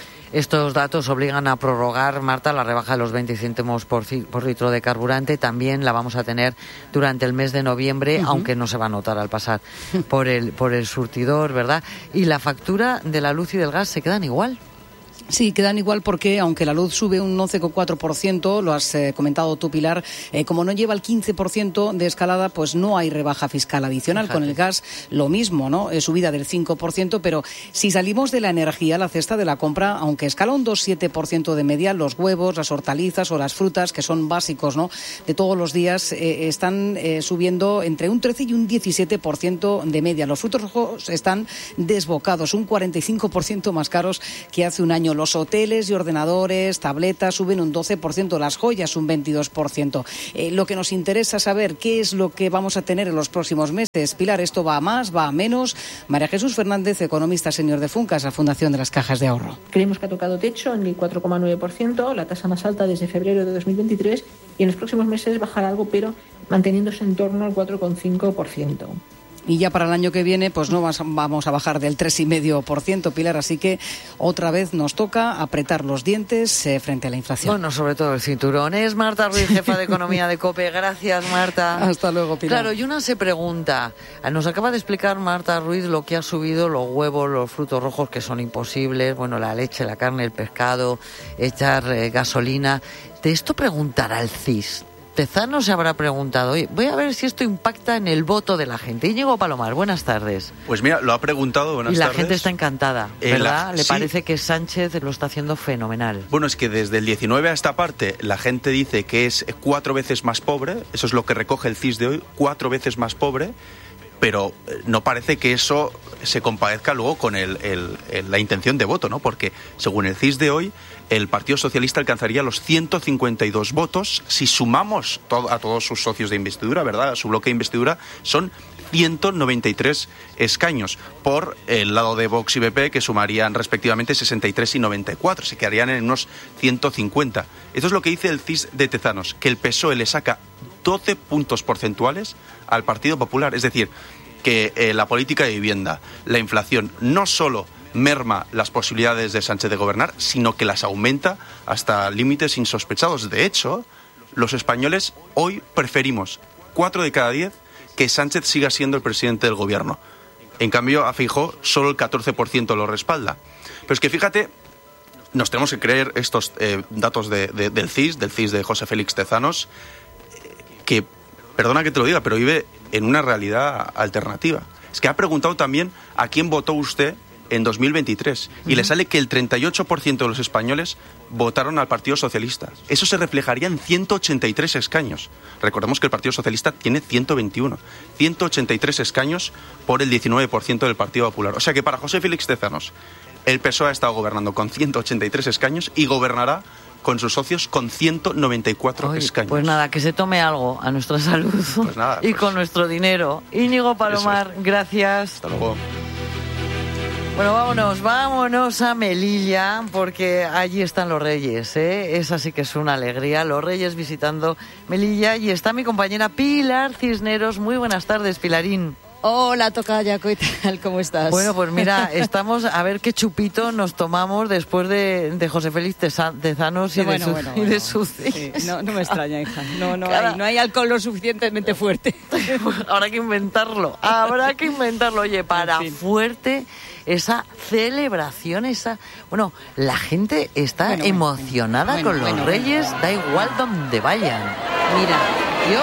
Speaker 13: Estos datos obligan a prorrogar, Marta, la rebaja de los veinte céntimos por, por litro de carburante. También la vamos a tener durante el mes de noviembre, uh-huh. aunque no se va a notar al pasar por el, por el surtidor, ¿verdad? Y la factura de la luz y del gas se quedan igual.
Speaker 4: Sí, quedan igual porque, aunque la luz sube un once coma cuatro por ciento, lo has eh, comentado tú, Pilar, eh, como no lleva el quince por ciento de escalada, pues no hay rebaja fiscal adicional. Fíjate. Con el gas lo mismo, ¿no? Eh, subida del cinco por ciento, pero si salimos de la energía, la cesta de la compra, aunque escala un dos coma siete por ciento de media, los huevos, las hortalizas o las frutas, que son básicos, ¿no?, de todos los días, eh, están eh, subiendo entre un trece y un diecisiete por ciento de media. Los frutos rojos están desbocados, un cuarenta y cinco por ciento más caros que hace un año. Los hoteles y ordenadores, tabletas suben un doce por ciento, las joyas un veintidós por ciento. Eh, lo que nos interesa saber qué es lo que vamos a tener en los próximos meses. Pilar, ¿esto va a más, va a menos? María Jesús Fernández, economista senior de Funcas, la Fundación de las Cajas de Ahorro.
Speaker 5: Creemos que ha tocado techo en el cuatro coma nueve por ciento, la tasa más alta desde febrero de dos mil veintitrés, y en los próximos meses bajará algo, pero manteniéndose en torno al cuatro coma cinco por ciento.
Speaker 4: Y ya para el año que viene, pues no vamos a bajar del tres coma cinco por ciento, Pilar, así que otra vez nos toca apretar los dientes eh, frente a la inflación.
Speaker 13: Bueno, sobre todo el cinturón. Es Marta Ruiz, jefa de Economía de COPE. Gracias, Marta.
Speaker 4: Hasta luego, Pilar.
Speaker 13: Claro, y una se pregunta, nos acaba de explicar Marta Ruiz lo que ha subido los huevos, los frutos rojos, que son imposibles, bueno, la leche, la carne, el pescado, echar eh, gasolina. De esto preguntará el C I S. Tezanos se habrá preguntado, oye, voy a ver si esto impacta en el voto de la gente. Íñigo Palomar, buenas tardes.
Speaker 6: Pues mira, lo ha preguntado, buenas tardes.
Speaker 13: Y la tardes. gente está encantada, ¿verdad?
Speaker 6: La...
Speaker 13: Le
Speaker 6: sí.
Speaker 13: parece que Sánchez lo está haciendo fenomenal.
Speaker 6: Bueno, es que desde el diecinueve a esta parte la gente dice que es cuatro veces más pobre, eso es lo que recoge el C I S de hoy, cuatro veces más pobre, pero no parece que eso se compadezca luego con el, el, el, la intención de voto, ¿no? Porque según el C I S de hoy, el Partido Socialista alcanzaría los ciento cincuenta y dos votos. Si sumamos todo, a todos sus socios de investidura, ¿verdad?, a su bloque de investidura, son ciento noventa y tres escaños. Por el lado de Vox y B P, que sumarían respectivamente sesenta y tres y noventa y cuatro, se quedarían en unos ciento cincuenta. Esto es lo que dice el C I S de Tezanos, que el P S O E le saca doce puntos porcentuales al Partido Popular. Es decir, que eh, la política de vivienda, la inflación, no solo merma las posibilidades de Sánchez de gobernar, sino que las aumenta hasta límites insospechados. De hecho, los españoles hoy preferimos, cuatro de cada diez, que Sánchez siga siendo el presidente del gobierno. En cambio, a Feijóo solo el catorce por ciento lo respalda. Pero es que fíjate, nos tenemos que creer estos eh, datos de, de, del C I S, del C I S de José Félix Tezanos, eh, que, perdona que te lo diga, pero vive en una realidad alternativa. Es que ha preguntado también a quién votó usted en dos mil veintitrés, y uh-huh. le sale que el treinta y ocho por ciento de los españoles votaron al Partido Socialista. Eso se reflejaría en ciento ochenta y tres escaños. Recordemos que el Partido Socialista tiene ciento veintiuno. ciento ochenta y tres escaños por el diecinueve por ciento del Partido Popular. O sea que para José Félix Tezanos, el P S O E ha estado gobernando con ciento ochenta y tres escaños y gobernará con sus socios con ciento noventa y cuatro Oye, escaños.
Speaker 13: Pues nada, que se tome algo a nuestra salud
Speaker 6: pues nada,
Speaker 13: y
Speaker 6: pues...
Speaker 13: con nuestro dinero. Íñigo Palomar, es. gracias.
Speaker 6: Hasta luego.
Speaker 13: Bueno, vámonos, vámonos a Melilla, porque allí están los Reyes, ¿eh? Esa sí que es una alegría, los Reyes visitando Melilla, y está mi compañera Pilar Cisneros. Muy buenas tardes, Pilarín.
Speaker 7: Hola, tocaya, ¿qué tal? ¿Cómo estás?
Speaker 13: Bueno, pues mira, estamos a ver qué chupito nos tomamos después de, de José Félix Tezanos y,
Speaker 7: bueno,
Speaker 13: de, su,
Speaker 7: bueno,
Speaker 13: y
Speaker 7: bueno.
Speaker 13: de sus...
Speaker 7: Sí, no, no me extraña, hija. No, no,
Speaker 13: Cada...
Speaker 7: hay, no hay alcohol lo suficientemente fuerte.
Speaker 13: Habrá que inventarlo, habrá que inventarlo. Oye, para
Speaker 7: en fin.
Speaker 13: fuerte esa celebración, esa... Bueno, la gente está
Speaker 7: bueno,
Speaker 13: emocionada
Speaker 7: bueno,
Speaker 13: con
Speaker 7: bueno,
Speaker 13: los
Speaker 7: bueno,
Speaker 13: Reyes,
Speaker 7: bueno.
Speaker 13: da igual donde vayan.
Speaker 7: Mira, yo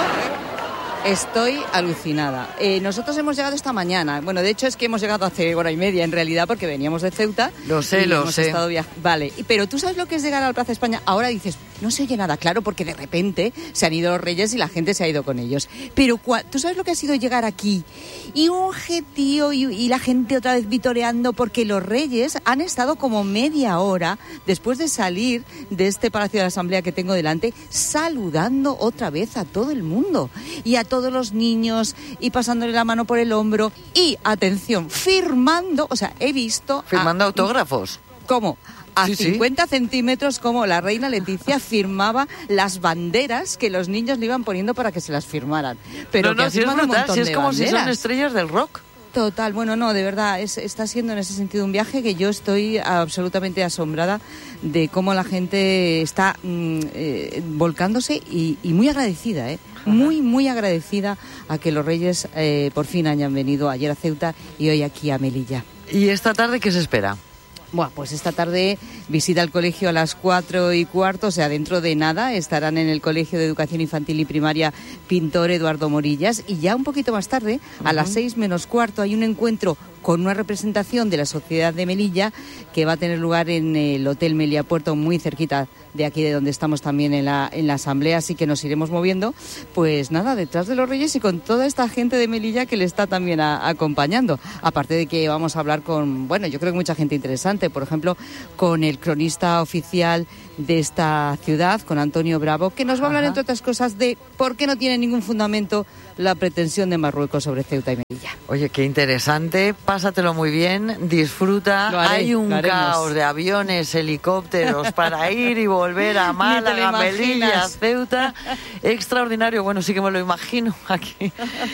Speaker 7: estoy alucinada. Eh, nosotros hemos llegado esta mañana. Bueno, de hecho es que hemos llegado hace hora y media en realidad porque veníamos de Ceuta.
Speaker 13: Lo sé,
Speaker 7: y
Speaker 13: lo
Speaker 7: hemos
Speaker 13: sé.
Speaker 7: Estado viaj- vale, y- pero tú sabes lo que es llegar al Plaza España. Ahora dices, no se oye nada, claro, porque de repente se han ido los Reyes y la gente se ha ido con ellos. Pero cua- tú sabes lo que ha sido llegar aquí y un gentío y, y la gente otra vez vitoreando porque los Reyes han estado como media hora después de salir de este Palacio de la Asamblea que tengo delante, saludando otra vez a todo el mundo y a todos los niños y pasándole la mano por el hombro y, atención, firmando, o sea, he visto...
Speaker 13: Firmando
Speaker 7: a-
Speaker 13: autógrafos.
Speaker 7: ¿Cómo? A
Speaker 13: Sí, sí.
Speaker 7: cincuenta centímetros, como la reina Leticia firmaba las banderas que los niños le iban poniendo para que se las firmaran. Pero
Speaker 13: no,
Speaker 7: que
Speaker 13: no,
Speaker 7: ha
Speaker 13: si es
Speaker 7: firmado un
Speaker 13: brutal,
Speaker 7: montón
Speaker 13: si es
Speaker 7: de
Speaker 13: como si son
Speaker 7: banderas.
Speaker 13: estrellas del rock.
Speaker 7: Total, bueno, no, de verdad, es, está siendo en ese sentido un viaje que yo estoy absolutamente asombrada de cómo la gente está mm, eh, volcándose y, y muy agradecida, ¿eh? Muy, muy agradecida a que los Reyes eh, por fin hayan venido ayer a Ceuta y hoy aquí a Melilla.
Speaker 13: ¿Y esta tarde qué se espera?
Speaker 7: Bueno, pues esta tarde visita el colegio a las cuatro y cuarto, o sea, dentro de nada estarán en el Colegio de Educación Infantil y Primaria Pintor Eduardo Morillas y ya un poquito más tarde, a las seis menos cuarto, hay un encuentro con una representación de la Sociedad de Melilla que va a tener lugar en el Hotel Melia Puerto, muy cerquita de aquí de donde estamos también en la, en la Asamblea, así que nos iremos moviendo, pues nada, detrás de los Reyes y con toda esta gente de Melilla que le está también a, acompañando. Aparte de que vamos a hablar con, bueno, yo creo que mucha gente interesante, por ejemplo, con el cronista oficial de esta ciudad, con Antonio Bravo, que nos va a hablar,
Speaker 13: Ajá.
Speaker 7: entre otras cosas, de por qué no tiene ningún fundamento la pretensión de Marruecos sobre Ceuta y Melilla.
Speaker 13: Oye, qué interesante, pásatelo muy bien, disfruta.
Speaker 7: Lo haré,
Speaker 13: Hay un
Speaker 7: lo haremos.
Speaker 13: caos de aviones, helicópteros para ir y volver a Málaga,
Speaker 7: Ni te lo
Speaker 13: Melilla,
Speaker 7: imaginas.
Speaker 13: Ceuta. Extraordinario, bueno, sí que me lo imagino aquí.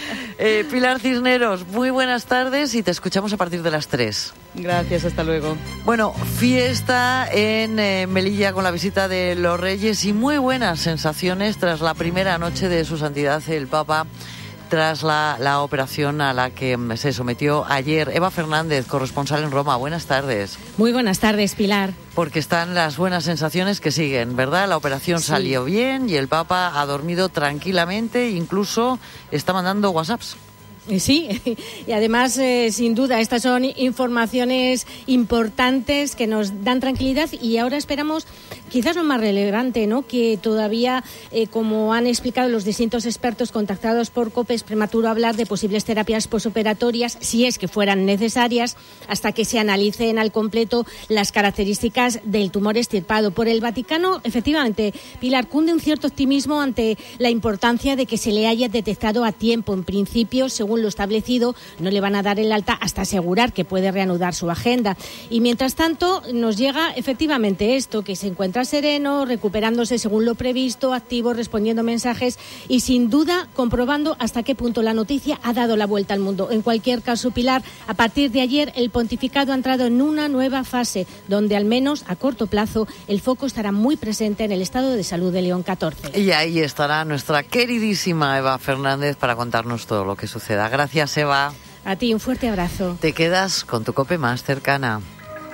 Speaker 13: Eh, Pilar Cisneros, muy buenas tardes y te escuchamos a partir de las tres.
Speaker 7: Gracias, hasta luego.
Speaker 13: Bueno, fiesta en eh, Melilla con la visita de los Reyes y muy buenas sensaciones tras la primera noche de su santidad el Papa, tras la, la operación a la que se sometió ayer. Eva Fernández, corresponsal en Roma, buenas tardes.
Speaker 8: Muy buenas tardes, Pilar.
Speaker 13: Porque están las buenas sensaciones que siguen, ¿verdad? La operación
Speaker 8: Sí.
Speaker 13: salió bien y el Papa ha dormido tranquilamente, incluso está mandando WhatsApps.
Speaker 8: Sí, y además, eh, sin duda, estas son informaciones importantes que nos dan tranquilidad y ahora esperamos, quizás lo más relevante, ¿no? Que todavía, eh, como han explicado los distintos expertos contactados por COPE, es prematuro hablar de posibles terapias posoperatorias, si es que fueran necesarias, hasta que se analicen al completo las características del tumor extirpado. Por el Vaticano, efectivamente, Pilar, cunde un cierto optimismo ante la importancia de que se le haya detectado a tiempo. En principio, según lo establecido, no le van a dar el alta hasta asegurar que puede reanudar su agenda. Y mientras tanto, nos llega efectivamente esto, que se encuentra sereno, recuperándose según lo previsto, activo, respondiendo mensajes y sin duda comprobando hasta qué punto la noticia ha dado la vuelta al mundo. En cualquier caso, Pilar, a partir de ayer el pontificado ha entrado en una nueva fase, donde al menos a corto plazo el foco estará muy presente en el estado de salud de León catorce.
Speaker 13: Y ahí estará nuestra queridísima Eva Fernández para contarnos todo lo que suceda. Gracias, Eva.
Speaker 8: A ti un fuerte abrazo.
Speaker 13: Te quedas con tu COPE más cercana.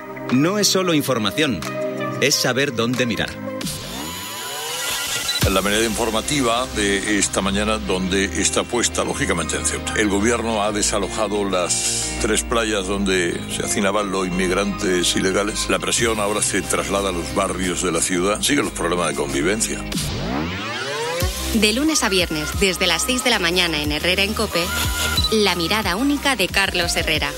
Speaker 3: No es solo información, es saber dónde mirar.
Speaker 9: La mirada informativa de esta mañana, donde está puesta, lógicamente, en Ceuta. El gobierno ha desalojado las tres playas donde se hacinaban los inmigrantes ilegales. La presión ahora se traslada a los barrios de la ciudad. Siguen los problemas de convivencia.
Speaker 11: De lunes a viernes, desde las seis de la mañana en Herrera en COPE, la mirada única de Carlos Herrera.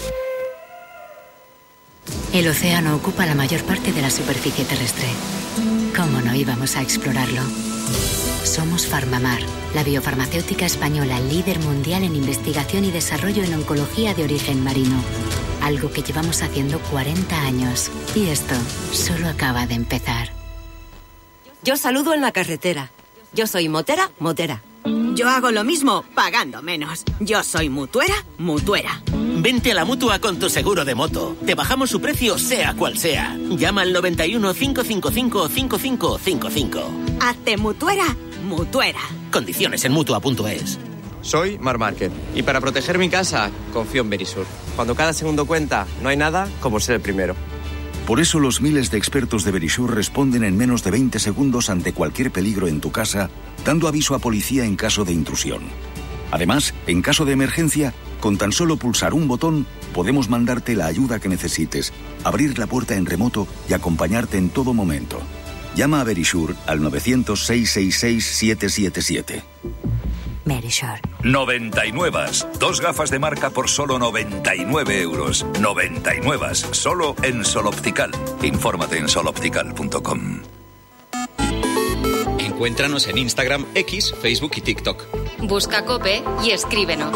Speaker 21: El océano ocupa la mayor parte de la superficie terrestre. ¿Cómo no íbamos a explorarlo? Somos Farmamar, la biofarmacéutica española líder mundial en investigación y desarrollo en oncología de origen marino. Algo que llevamos haciendo cuarenta años. Y esto solo acaba de empezar.
Speaker 22: Yo saludo en la carretera. Yo soy motera, motera.
Speaker 2: Yo hago lo mismo, pagando menos. Yo soy mutuera, mutuera.
Speaker 12: Vente a la Mutua con tu seguro de moto. Te bajamos su precio sea cual sea. Llama al noventa y uno, cinco cinco cinco, cinco cinco cinco cinco.
Speaker 2: Hazte mutuera, mutuera.
Speaker 12: Condiciones en mutua punto es.
Speaker 22: Soy Mar Márquez y para proteger mi casa confío en Verisur. Cuando cada segundo cuenta, no hay nada como ser el primero.
Speaker 23: Por eso los miles de expertos de Verisur responden en menos de veinte segundos ante cualquier peligro en tu casa, dando aviso a policía en caso de intrusión. Además, en caso de emergencia, con tan solo pulsar un botón, podemos mandarte la ayuda que necesites, abrir la puerta en remoto y acompañarte en todo momento. Llama a Verisur al novecientos, seiscientos sesenta y seis, setecientos setenta y siete.
Speaker 21: Verisur.
Speaker 24: noventa y nueve. Dos gafas de marca por solo noventa y nueve euros. noventa y nueve. Solo en Sol Optical. Infórmate en sol optical punto com.
Speaker 3: Encuéntranos en Instagram, X, Facebook y TikTok.
Speaker 11: Busca COPE y escríbenos.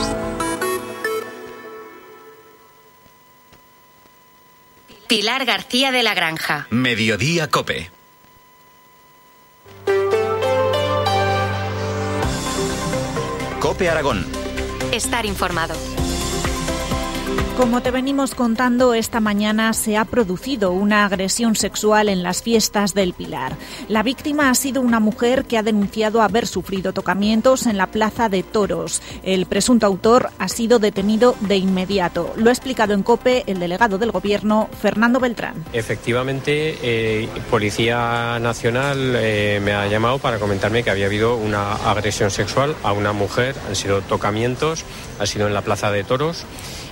Speaker 11: Pilar García de la Granja.
Speaker 3: Mediodía COPE. COPE Aragón.
Speaker 11: Estar informado.
Speaker 28: Como te venimos contando, esta mañana se ha producido una agresión sexual en las fiestas del Pilar. La víctima ha sido una mujer que ha denunciado haber sufrido tocamientos en la Plaza de Toros. El presunto autor ha sido detenido de inmediato. Lo ha explicado en COPE el delegado del Gobierno, Fernando Beltrán.
Speaker 25: Efectivamente, eh, Policía Nacional eh, me ha llamado para comentarme que había habido una agresión sexual a una mujer. Han sido tocamientos, ha sido en la Plaza de Toros.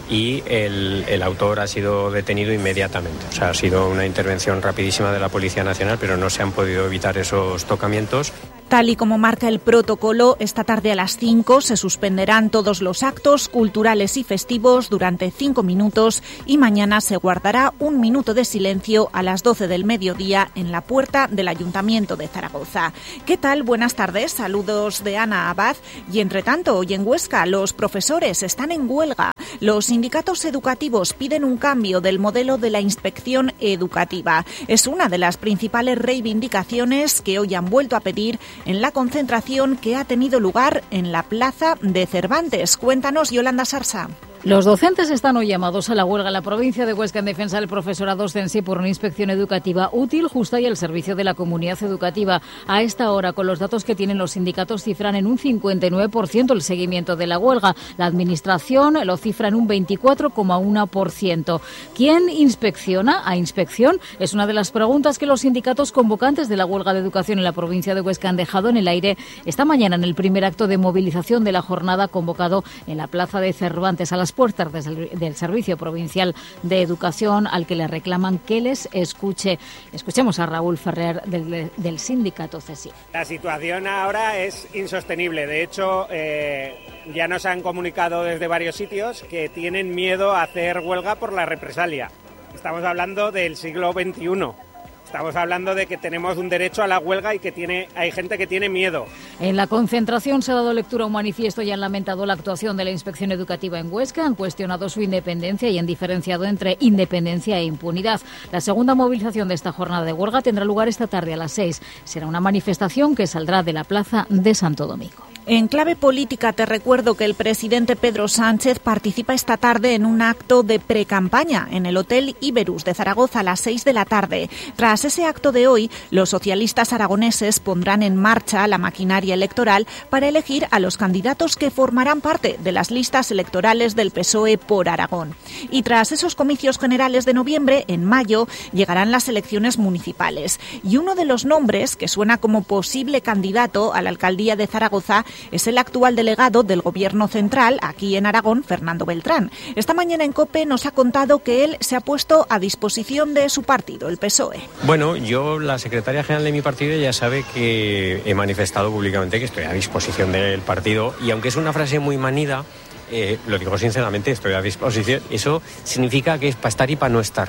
Speaker 25: Y el, el autor ha sido detenido inmediatamente. O sea, ha sido una intervención rapidísima de la Policía Nacional, pero no se han podido evitar esos tocamientos.
Speaker 28: Tal y como marca el protocolo, esta tarde a las cinco se suspenderán todos los actos culturales y festivos durante cinco minutos y mañana se guardará un minuto de silencio a las doce del mediodía en la puerta del Ayuntamiento de Zaragoza. ¿Qué tal? Buenas tardes. Saludos de Ana Abad. Y entre tanto, hoy en Huesca los profesores están en huelga. Los sindicatos educativos piden un cambio del modelo de la inspección educativa. Es una de las principales reivindicaciones que hoy han vuelto a pedir en la concentración que ha tenido lugar en la Plaza de Cervantes. Cuéntanos, Yolanda Sarsa.
Speaker 4: Los docentes están hoy llamados a la huelga en la provincia de Huesca en defensa del profesorado ostense por una inspección educativa útil, justa y al servicio de la comunidad educativa. A esta hora, con los datos que tienen los sindicatos, cifran en un cincuenta y nueve por ciento el seguimiento de la huelga. La Administración lo cifra en un veinticuatro coma uno por ciento. ¿Quién inspecciona? A inspección es una de las preguntas que los sindicatos convocantes de la huelga de educación en la provincia de Huesca han dejado en el aire esta mañana en el primer acto de movilización de la jornada convocado en la Plaza de Cervantes a las puertas del Servicio Provincial de Educación, al que le reclaman que les escuche. Escuchemos a Raúl Ferrer del, del sindicato C E S I.
Speaker 26: La situación ahora es insostenible. De hecho, eh, ya nos han comunicado desde varios sitios que tienen miedo a hacer huelga por la represalia. Estamos hablando del siglo veintiuno. Estamos hablando de que tenemos un derecho a la huelga y que tiene, hay gente que tiene miedo.
Speaker 4: En la concentración se ha dado lectura a un manifiesto y han lamentado la actuación de la Inspección Educativa en Huesca, han cuestionado su independencia y han diferenciado entre independencia e impunidad. La segunda movilización de esta jornada de huelga tendrá lugar esta tarde a las seis. Será una manifestación que saldrá de la Plaza de Santo Domingo.
Speaker 28: En clave política te recuerdo que el presidente Pedro Sánchez participa esta tarde en un acto de precampaña en el Hotel Iberus de Zaragoza a las seis de la tarde. Tras ese acto de hoy, los socialistas aragoneses pondrán en marcha la maquinaria electoral para elegir a los candidatos que formarán parte de las listas electorales del P S O E por Aragón. Y tras esos comicios generales de noviembre, en mayo, llegarán las elecciones municipales. Y uno de los nombres que suena como posible candidato a la alcaldía de Zaragoza es el actual delegado del Gobierno central aquí en Aragón, Fernando Beltrán. Esta mañana en COPE nos ha contado que él se ha puesto a disposición de su partido, el P S O E.
Speaker 25: Bueno, yo, la secretaria general de mi partido, ya sabe que he manifestado públicamente que estoy a disposición del partido, y aunque es una frase muy manida, eh, lo digo sinceramente, estoy a disposición. Eso significa que es para estar y para no estar.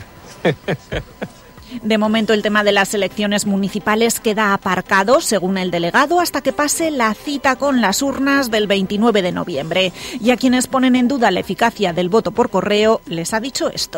Speaker 28: De momento el tema de las elecciones municipales queda aparcado, según el delegado, hasta que pase la cita con las urnas del veintinueve de noviembre. Y a quienes ponen en duda la eficacia del voto por correo, les ha dicho esto.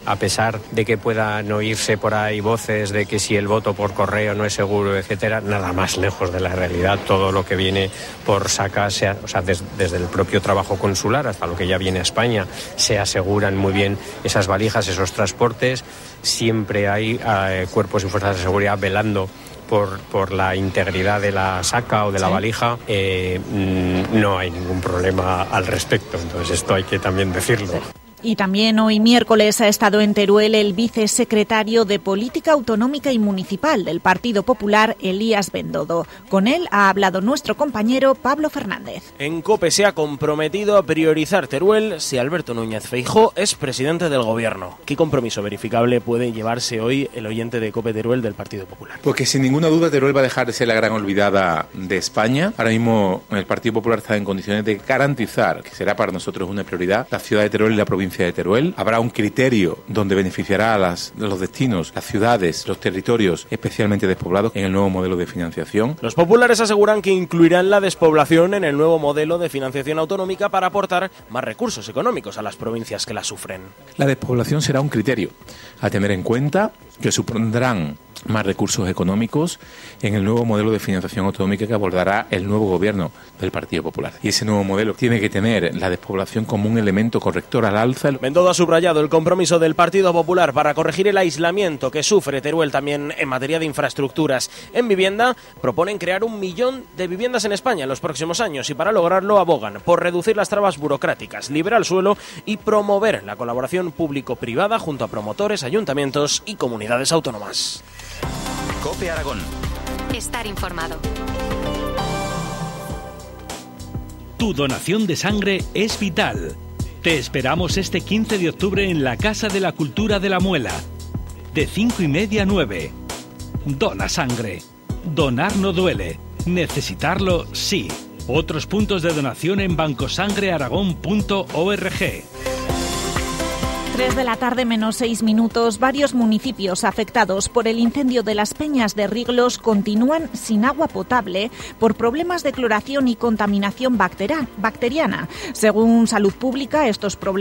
Speaker 25: a pesar de que puedan oírse por ahí voces de que si el voto por correo no es seguro, etcétera, nada más lejos de la realidad. Todo lo que viene por saca, sea, o sea, des, desde el propio trabajo consular hasta lo que ya viene a España, se aseguran muy bien esas valijas, esos transportes. Siempre hay eh, cuerpos y fuerzas de seguridad velando Por, por la integridad de la saca o de la sí. valija, eh, no hay ningún problema al respecto. Entonces esto hay que también decirlo. Sí.
Speaker 28: Y también hoy miércoles ha estado en Teruel el vicesecretario de Política Autonómica y Municipal del Partido Popular, Elías Bendodo. Con él ha hablado nuestro compañero Pablo Fernández.
Speaker 1: En COPE se ha comprometido a priorizar Teruel si Alberto Núñez Feijóo es presidente del Gobierno. ¿Qué compromiso verificable puede llevarse hoy el oyente de COPE Teruel del Partido Popular?
Speaker 10: Porque sin ninguna duda Teruel va a dejar de ser la gran olvidada de España. Ahora mismo el Partido Popular está en condiciones de garantizar, que será para nosotros una prioridad, la ciudad de Teruel y la provincia de Teruel. Habrá un criterio donde beneficiará a las, los destinos, las ciudades, los territorios especialmente despoblados en el nuevo modelo de financiación.
Speaker 1: Los populares aseguran que incluirán la despoblación en el nuevo modelo de financiación autonómica para aportar más recursos económicos a las provincias que la sufren.
Speaker 10: La despoblación será un criterio a tener en cuenta, que supondrán más recursos económicos en el nuevo modelo de financiación autonómica que abordará el nuevo gobierno del Partido Popular. Y ese nuevo modelo tiene que tener la despoblación como un elemento corrector al alza.
Speaker 1: Bendodo ha subrayado el compromiso del Partido Popular para corregir el aislamiento que sufre Teruel también en materia de infraestructuras. En vivienda proponen crear un millón de viviendas en España en los próximos años y para lograrlo abogan por reducir las trabas burocráticas, liberar suelo y promover la colaboración público-privada junto a promotores, ayuntamientos y comunidades autónomas.
Speaker 3: COPE Aragón.
Speaker 11: Estar informado.
Speaker 14: Tu donación de sangre es vital. Te esperamos este quince de octubre en la Casa de la Cultura de la Muela. De cinco y media a nueve. Dona sangre. Donar no duele. Necesitarlo sí. Otros puntos de donación en bancosangrearagón punto org.
Speaker 28: Tres de la tarde menos seis minutos, varios municipios afectados por el incendio de las Peñas de Riglos continúan sin agua potable por problemas de cloración y contaminación bacteriana. Según Salud Pública, estos problemas